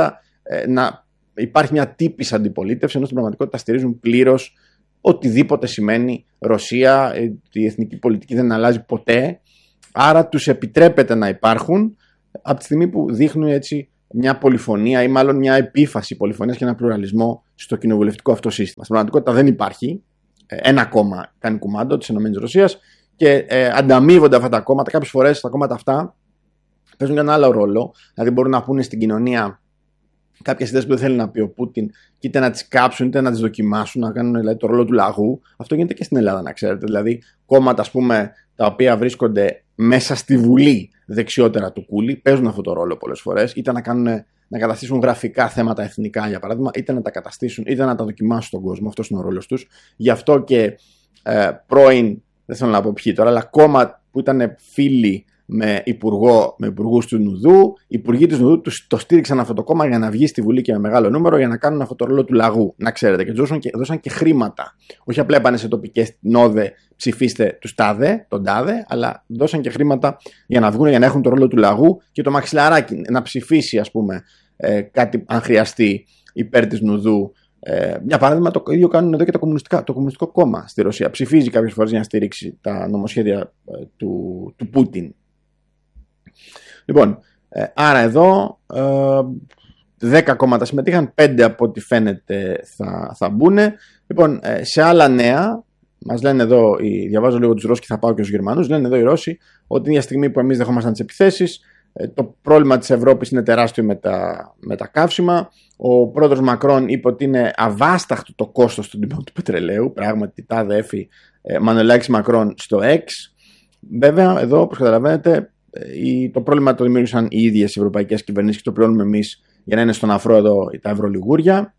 A: να υπάρχει μια τύπης αντιπολίτευση, ενώ στην πραγματικότητα στηρίζουν πλήρως οτιδήποτε σημαίνει Ρωσία, η εθνική πολιτική δεν αλλάζει ποτέ, άρα τους επιτρέπεται να υπάρχουν από τη στιγμή που δείχνουν έτσι μια πολυφωνία ή μάλλον μια επίφαση πολυφωνίας και ένα πλουραλισμό στο κοινοβουλευτικό αυτό σύστημα. Στην πραγματικότητα δεν υπάρχει. Ένα κόμμα κάνει κουμάντο της ΕΡ και ανταμείβονται αυτά τα κόμματα. Κάποιες φορές τα κόμματα αυτά παίζουν και ένα άλλο ρόλο. Δηλαδή μπορούν να πούνε στην κοινωνία κάποιες ιδέες που δεν θέλει να πει ο Πούτιν, και είτε να τις κάψουν είτε να τις δοκιμάσουν, να κάνουν δηλαδή, το ρόλο του λαγού. Αυτό γίνεται και στην Ελλάδα, να ξέρετε. Δηλαδή, κόμματα, ας πούμε, τα οποία βρίσκονται μέσα στη Βουλή δεξιότερα του Κούλι, παίζουν αυτό το ρόλο πολλές φορές, είτε να καταστήσουν γραφικά θέματα εθνικά, για παράδειγμα, είτε να τα καταστήσουν, είτε να τα δοκιμάσουν στον κόσμο. Αυτός είναι ο ρόλος τους. Γι' αυτό και πρώην, δεν θέλω να πω ποιοι τώρα, αλλά κόμμα που ήταν φίλοι με υπουργούς του Νουδού, οι υπουργοί του Νουδού το στήριξαν αυτό το κόμμα για να βγει στη Βουλή και με μεγάλο νούμερο για να κάνουν αυτό το ρόλο του λαγού. Να ξέρετε, και τους δώσαν και χρήματα. Όχι απλά πάνε σε τοπικές νόδε, ψηφίστε τον τάδε, αλλά δώσαν και χρήματα για να βγουν, για να έχουν το ρόλο του λαγού και το μαξιλαράκι να ψηφίσει, ας πούμε, κάτι αν χρειαστεί υπέρ της Νουδού. Για παράδειγμα, το ίδιο κάνουν εδώ και το Κομμουνιστικό Κόμμα στη Ρωσία. Ψηφίζει κάποιες φορές για να στηρίξει τα νομοσχέδια του Πούτιν. Λοιπόν, άρα εδώ 10 κόμματα συμμετείχαν, 5 από ό,τι φαίνεται θα μπουν. Λοιπόν, σε άλλα νέα, μας λένε εδώ, διαβάζω λίγο τους Ρώσους και θα πάω και στους Γερμανούς, λένε εδώ οι Ρώσοι ότι την ίδια στιγμή που εμείς δεχόμασταν τις επιθέσεις, το πρόβλημα της Ευρώπης είναι τεράστιο με τα καύσιμα. Ο πρόεδρος Μακρόν είπε ότι είναι αβάσταχτο το κόστος του τιμών του πετρελαίου. Πράγματι, τάδε έφη Μανολάκης Μακρόν στο X. Βέβαια, εδώ, όπως καταλαβαίνετε, το πρόβλημα το δημιούργησαν οι ίδιες οι ευρωπαϊκές κυβερνήσεις και το πληρώνουμε εμείς για να είναι στον αφρό εδώ τα ευρωλιγούρια.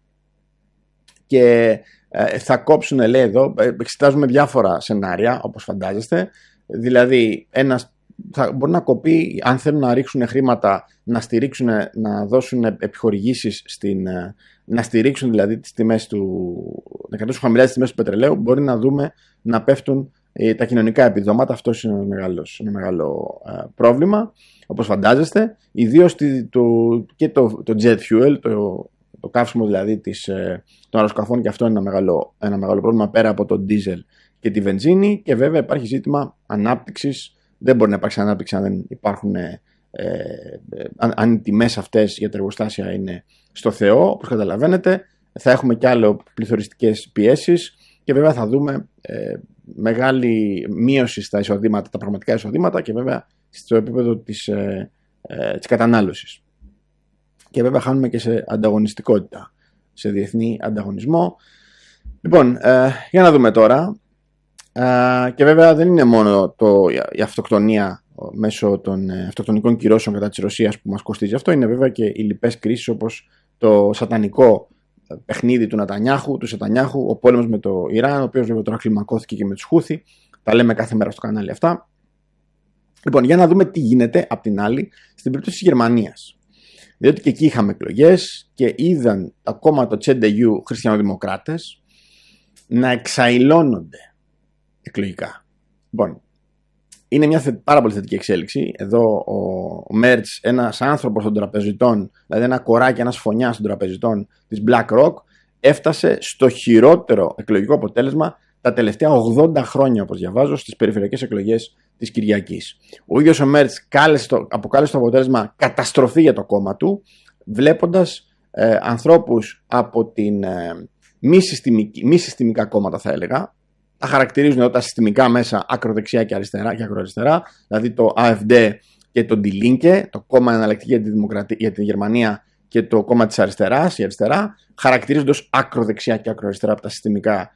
A: Και θα κόψουν, λέει εδώ, εξετάζουμε διάφορα σενάρια, όπως φαντάζεστε. Δηλαδή, μπορεί να κοπεί, αν θέλουν να ρίξουν χρήματα, να στηρίξουν, να δώσουν επιχορηγήσεις, να στηρίξουν δηλαδή τις τιμές να κρατήσουν χαμηλά τις τιμές του πετρελαίου, μπορεί να δούμε να πέφτουν τα κοινωνικά επιδόματα. Αυτό είναι ένα μεγάλο πρόβλημα, όπως φαντάζεστε. Ιδίως και το jet fuel, το καύσιμο δηλαδή των αεροσκαφών, και αυτό είναι ένα μεγάλο πρόβλημα πέρα από το diesel και τη βενζίνη. Και βέβαια υπάρχει ζήτημα ανάπτυξης. Δεν μπορεί να υπάρξει ανάπτυξη αν δεν υπάρχουν, αν οι τιμές αυτές για τα εργοστάσια είναι στο Θεό. Όπως καταλαβαίνετε, θα έχουμε και άλλο πληθωριστικές πιέσεις και βέβαια θα δούμε μεγάλη μείωση στα εισοδήματα, τα πραγματικά εισοδήματα, και βέβαια στο επίπεδο της κατανάλωσης. Και βέβαια χάνουμε και σε ανταγωνιστικότητα, σε διεθνή ανταγωνισμό. Λοιπόν, για να δούμε τώρα. Και βέβαια δεν είναι μόνο η αυτοκτονία μέσω των αυτοκτονικών κυρώσεων κατά της Ρωσίας που μας κοστίζει αυτό, είναι βέβαια και οι λοιπές κρίσεις, όπως το σατανικό παιχνίδι του Νετανιάχου, ο πόλεμος με το Ιράν, ο οποίος βέβαια τώρα κλιμακώθηκε και με τους Χούθι. Τα λέμε κάθε μέρα στο κανάλι αυτά. Λοιπόν, για να δούμε τι γίνεται απ' την άλλη στην περίπτωση της Γερμανίας. Διότι και εκεί είχαμε εκλογές και είδαν τα κόμματα CDU, χριστιανοδημοκράτες, να εξαϊλώνονται εκλογικά. Λοιπόν, είναι μια πάρα πολύ θετική εξέλιξη. Εδώ ο Μέρτς, ένας άνθρωπος των τραπεζιτών, δηλαδή ένα κοράκι, ένας φωνιάς των τραπεζιτών της BlackRock, έφτασε στο χειρότερο εκλογικό αποτέλεσμα τα τελευταία 80 χρόνια, όπως διαβάζω, στις περιφερειακές εκλογές της Κυριακής. Ο ίδιος ο Μέρτς αποκάλεσε το αποτέλεσμα καταστροφή για το κόμμα του, βλέποντας ανθρώπους από την μη συστημικά κόμματα, θα έλεγα. Τα χαρακτηρίζουν εδώ τα συστημικά μέσα ακροδεξιά και ακροαριστερά, δηλαδή το AfD και το Die Linke, το κόμμα εναλλακτική για τη Γερμανία, και το κόμμα της αριστεράς, η αριστερά, χαρακτηρίζονται ως ακροδεξιά και ακροαριστερά από τα συστημικά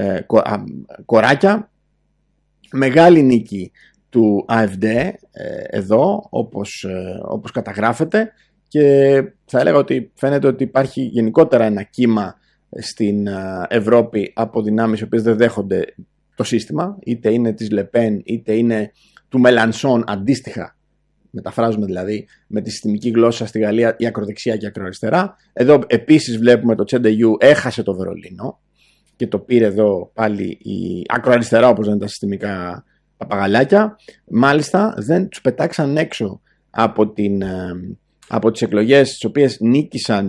A: κοράκια. Μεγάλη νίκη του AfD εδώ, όπως καταγράφεται, και θα έλεγα ότι φαίνεται ότι υπάρχει γενικότερα ένα κύμα στην Ευρώπη από δυνάμεις οι οποίες δεν δέχονται το σύστημα, είτε είναι της Λεπέν είτε είναι του Μελανσόν, αντίστοιχα, μεταφράζουμε δηλαδή με τη συστημική γλώσσα στη Γαλλία, η ακροδεξιά και η ακροαριστερά. Εδώ επίσης βλέπουμε το CDU έχασε το Βερολίνο και το πήρε εδώ πάλι η ακροαριστερά, όπως λένε τα συστημικά παπαγαλάκια. Μάλιστα δεν τους πετάξαν έξω από τις εκλογές τις οποίες νίκησαν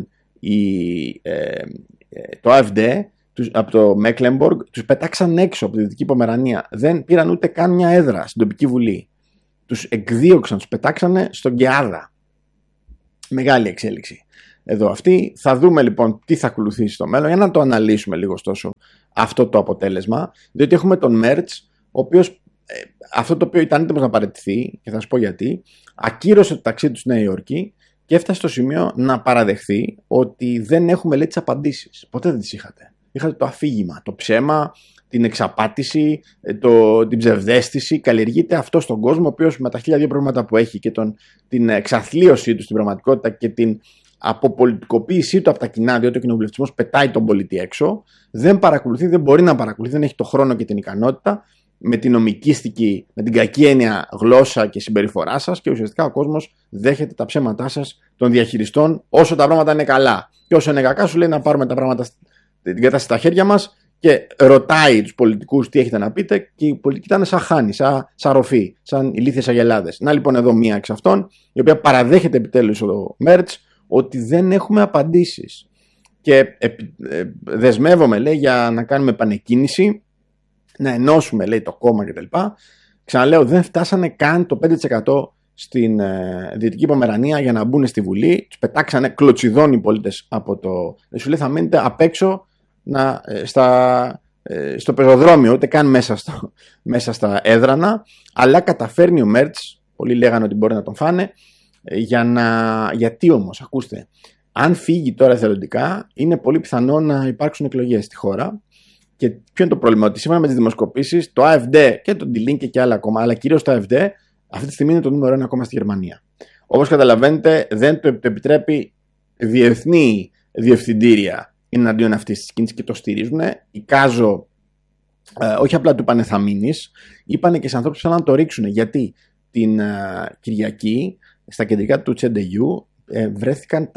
A: το AfD από το Mecklenburg τους πετάξαν έξω από τη Δυτική Πομερανία. Δεν πήραν ούτε καν μια έδρα στην τοπική βουλή. Τους εκδίωξαν, τους πετάξανε στον Γκεάδα. Μεγάλη εξέλιξη εδώ αυτή. Θα δούμε λοιπόν τι θα ακολουθήσει στο μέλλον για να το αναλύσουμε λίγο ωστόσο αυτό το αποτέλεσμα. Διότι έχουμε τον Μέρτς, ο οποίος αυτό το οποίο ήταν έτοιμος να παραιτηθεί, και θα σας πω γιατί, ακύρωσε το ταξίδι του στη Νέα Υόρκη και έφτασε στο σημείο να παραδεχθεί ότι δεν έχουμε, λέει, τις απαντήσεις. Ποτέ δεν τις είχατε. Είχατε το αφήγημα, το ψέμα, την εξαπάτηση, την ψευδαίσθηση. Καλλιεργείται αυτό στον κόσμο, ο οποίος με τα 1002 προβλήματα που έχει και την εξαθλίωσή του στην πραγματικότητα και την αποπολιτικοποίησή του από τα κοινά, διότι ο κοινοβουλευτισμός πετάει τον πολίτη έξω, δεν παρακολουθεί, δεν μπορεί να παρακολουθεί, δεν έχει το χρόνο και την ικανότητα με την νομικίστικη, με την κακή έννοια γλώσσα και συμπεριφορά σας, και ουσιαστικά ο κόσμος δέχεται τα ψέματά σας των διαχειριστών όσο τα πράγματα είναι καλά. Και όσο είναι κακά, σου λέει να πάρουμε τα πράγματα, την κατάσταση στα χέρια μας, και ρωτάει τους πολιτικούς τι έχετε να πείτε, και οι πολιτικοί ήταν σαν χάνη, σαν ροφή, σαν ηλίθιες αγελάδες. Να λοιπόν εδώ μία εξ αυτών, η οποία παραδέχεται επιτέλους ο Μέρτς ότι δεν έχουμε απαντήσεις. Και δεσμεύομαι, λέει, για να κάνουμε επανεκκίνηση, να ενώσουμε, λέει, το κόμμα κτλ. Ξαναλέω, δεν φτάσανε καν το 5% στην Δυτική Πομερανία για να μπουν στη Βουλή. Τους πετάξανε κλωτσιδόνοι οι πολίτες από το. Σου λέει, θα μείνετε απ' έξω στο πεζοδρόμιο, ούτε καν μέσα στα έδρανα. Αλλά καταφέρνει ο Μέρτς, πολλοί λέγανε ότι μπορεί να τον φάνε. Γιατί όμως, ακούστε, αν φύγει τώρα εθελοντικά, είναι πολύ πιθανό να υπάρξουν εκλογές στη χώρα. Και ποιο είναι το πρόβλημα? Ότι σύμφωνα με τις δημοσκοπήσεις, το AfD και το Die Linke και άλλα ακόμα, αλλά κυρίως το AfD, αυτή τη στιγμή είναι το νούμερο 1 ακόμα στη Γερμανία. Όπως καταλαβαίνετε, δεν το επιτρέπει διεθνή διευθυντήρια εναντίον αυτής της κίνησης και το στηρίζουν. Εικάζω, όχι απλά του είπανε θα μείνεις, είπανε και σε ανθρώπους που θέλουν να το ρίξουν. Γιατί την Κυριακή, στα κεντρικά του CDU, βρέθηκαν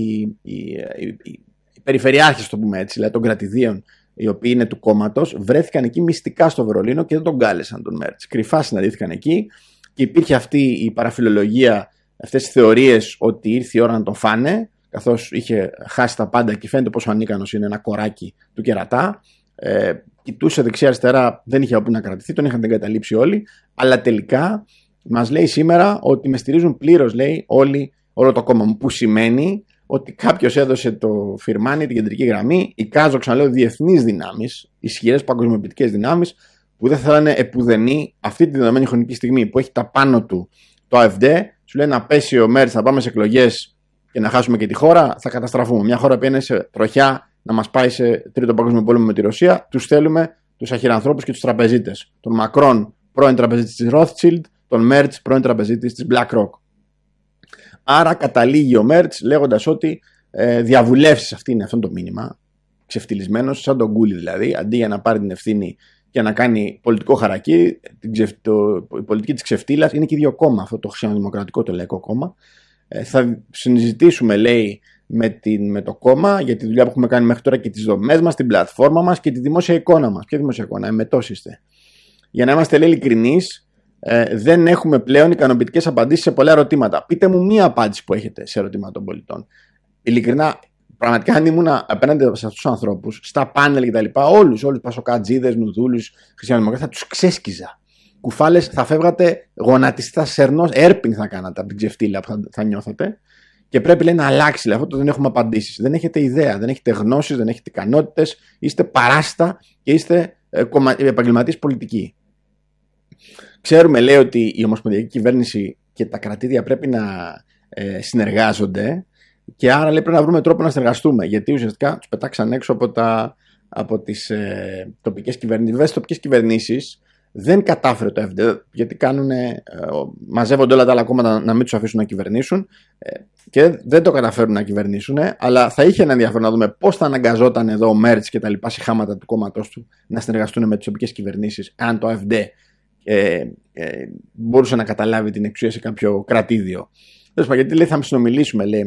A: οι περιφερειάρχες, το πούμε έτσι, δηλαδή των κρατηδίων, οι οποίοι είναι του κόμματος, βρέθηκαν εκεί μυστικά στο Βερολίνο και δεν τον κάλεσαν τον Μέρτς. Κρυφά συναντήθηκαν εκεί και υπήρχε αυτή η παραφιλολογία, αυτές οι θεωρίες ότι ήρθε η ώρα να τον φάνε, καθώς είχε χάσει τα πάντα και φαίνεται πόσο ανίκανος είναι, ένα κοράκι του κερατά. Κοιτούσε δεξιά-αριστερά, δεν είχε όπου να κρατηθεί, τον είχαν εγκαταλείψει όλοι. Αλλά τελικά μας λέει σήμερα ότι με στηρίζουν πλήρως, λέει, όλο το κόμμα μου. Που σημαίνει ότι κάποιος έδωσε το φιρμάνι, την κεντρική γραμμή, εικάζω, ξαναλέω, διεθνείς δυνάμεις, ισχυρές παγκοσμιοποιητικές δυνάμεις, που δεν θέλανε επουδενή αυτή τη δεδομένη χρονική στιγμή που έχει τα πάνω του το AfD, σου λέει να πέσει ο Μέρτς, να πάμε σε εκλογές και να χάσουμε και τη χώρα, θα καταστραφούμε. Μια χώρα που είναι σε τροχιά να μας πάει σε τρίτο παγκόσμιο πόλεμο με τη Ρωσία, τους θέλουμε τους αχυρανθρώπους και τους τραπεζίτες. Τον Μακρόν, πρώην τραπεζίτης της Rothschild, τον Μέρτς, πρώην τραπεζίτης της BlackRock. Άρα καταλήγει ο Μέρτς λέγοντας ότι διαβουλεύσεις, αυτό το μήνυμα, ξεφτυλισμένος, σαν τον Γκούλι δηλαδή, αντί για να πάρει την ευθύνη και να κάνει πολιτικό χαρακί, η πολιτική της ξεφτύλας, είναι και ίδιο κόμμα, αυτό το χριστιανοδημοκρατικό, το λαϊκό κόμμα. Θα συζητήσουμε, λέει, με το κόμμα για τη δουλειά που έχουμε κάνει μέχρι τώρα και τις δομές μας, την πλατφόρμα μας και τη δημόσια εικόνα μας. Ποια δημόσια εικόνα? Εμετός είστε. Για να είμαστε, λέει, ειλικρινείς, δεν έχουμε πλέον ικανοποιητικές απαντήσεις σε πολλά ερωτήματα. Πείτε μου μία απάντηση που έχετε σε ερωτήματα των πολιτών. Ειλικρινά, πραγματικά, αν ήμουν απέναντι σε αυτούς τους ανθρώπους, στα πάνελ κτλ., όλους πασοκατζίδες, νουδούλους, χριστιανοδημοκράτες, θα τους ξέσκιζα. Κουφάλες, θα φεύγατε γονατιστά σερνός, έρπινγκ θα κάνατε από την ξεφτύλα που θα νιώθετε. Και πρέπει, λέει, να αλλάξει. Αυτό το δεν έχουμε απαντήσεις. Δεν έχετε ιδέα, δεν έχετε γνώσεις, δεν έχετε ικανότητες, είστε παράστα και είστε επαγγελματίες πολιτικοί. Ξέρουμε, λέει, ότι η ομοσπονδιακή κυβέρνηση και τα κρατήδια πρέπει να συνεργάζονται και άρα, λέει, πρέπει να βρούμε τρόπο να συνεργαστούμε. Γιατί ουσιαστικά τους πετάξαν έξω από τις τοπικές κυβερνήσεις. Βέβαια, στις τοπικές κυβερνήσεις δεν κατάφερε το FD, γιατί μαζεύονται όλα τα άλλα κόμματα να μην τους αφήσουν να κυβερνήσουν και δεν το καταφέρουν να κυβερνήσουν, αλλά θα είχε ένα ενδιαφέρον να δούμε πώς θα αναγκαζόταν εδώ ο Μέρτς και τα λοιπά συχάματα του κόμματός του να συνεργαστούν με τις τοπικές κυβερνήσεις, αν το FD μπορούσε να καταλάβει την εξουσία σε κάποιο κρατήδιο. Γιατί, λέει, θα συνομιλήσουμε, λέει,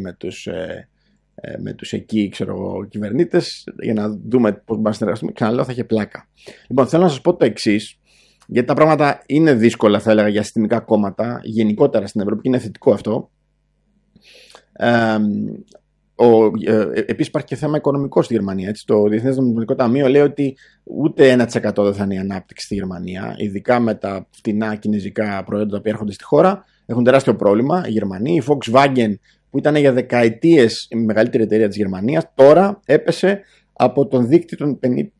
A: με τους εκεί, κυβερνήτες για να δούμε πώς μπορούμε να συνεργαστούμε. Ξαναλέω, θα είχε πλάκα. Λοιπόν, θέλω να σας πω το εξής, γιατί τα πράγματα είναι δύσκολα, θα έλεγα, για συστημικά κόμματα γενικότερα στην Ευρώπη και είναι θετικό αυτό. Επίσης υπάρχει και θέμα οικονομικό στη Γερμανία. Έτσι. Το Διεθνές Νομισματικό Ταμείο λέει ότι ούτε 1% δεν θα είναι η ανάπτυξη στη Γερμανία, ειδικά με τα φτηνά κινέζικα προϊόντα που έρχονται στη χώρα. Έχουν τεράστιο πρόβλημα οι Γερμανοί. Η Volkswagen, που ήταν για δεκαετίες η μεγαλύτερη εταιρεία της Γερμανίας, τώρα έπεσε από τον δείκτη των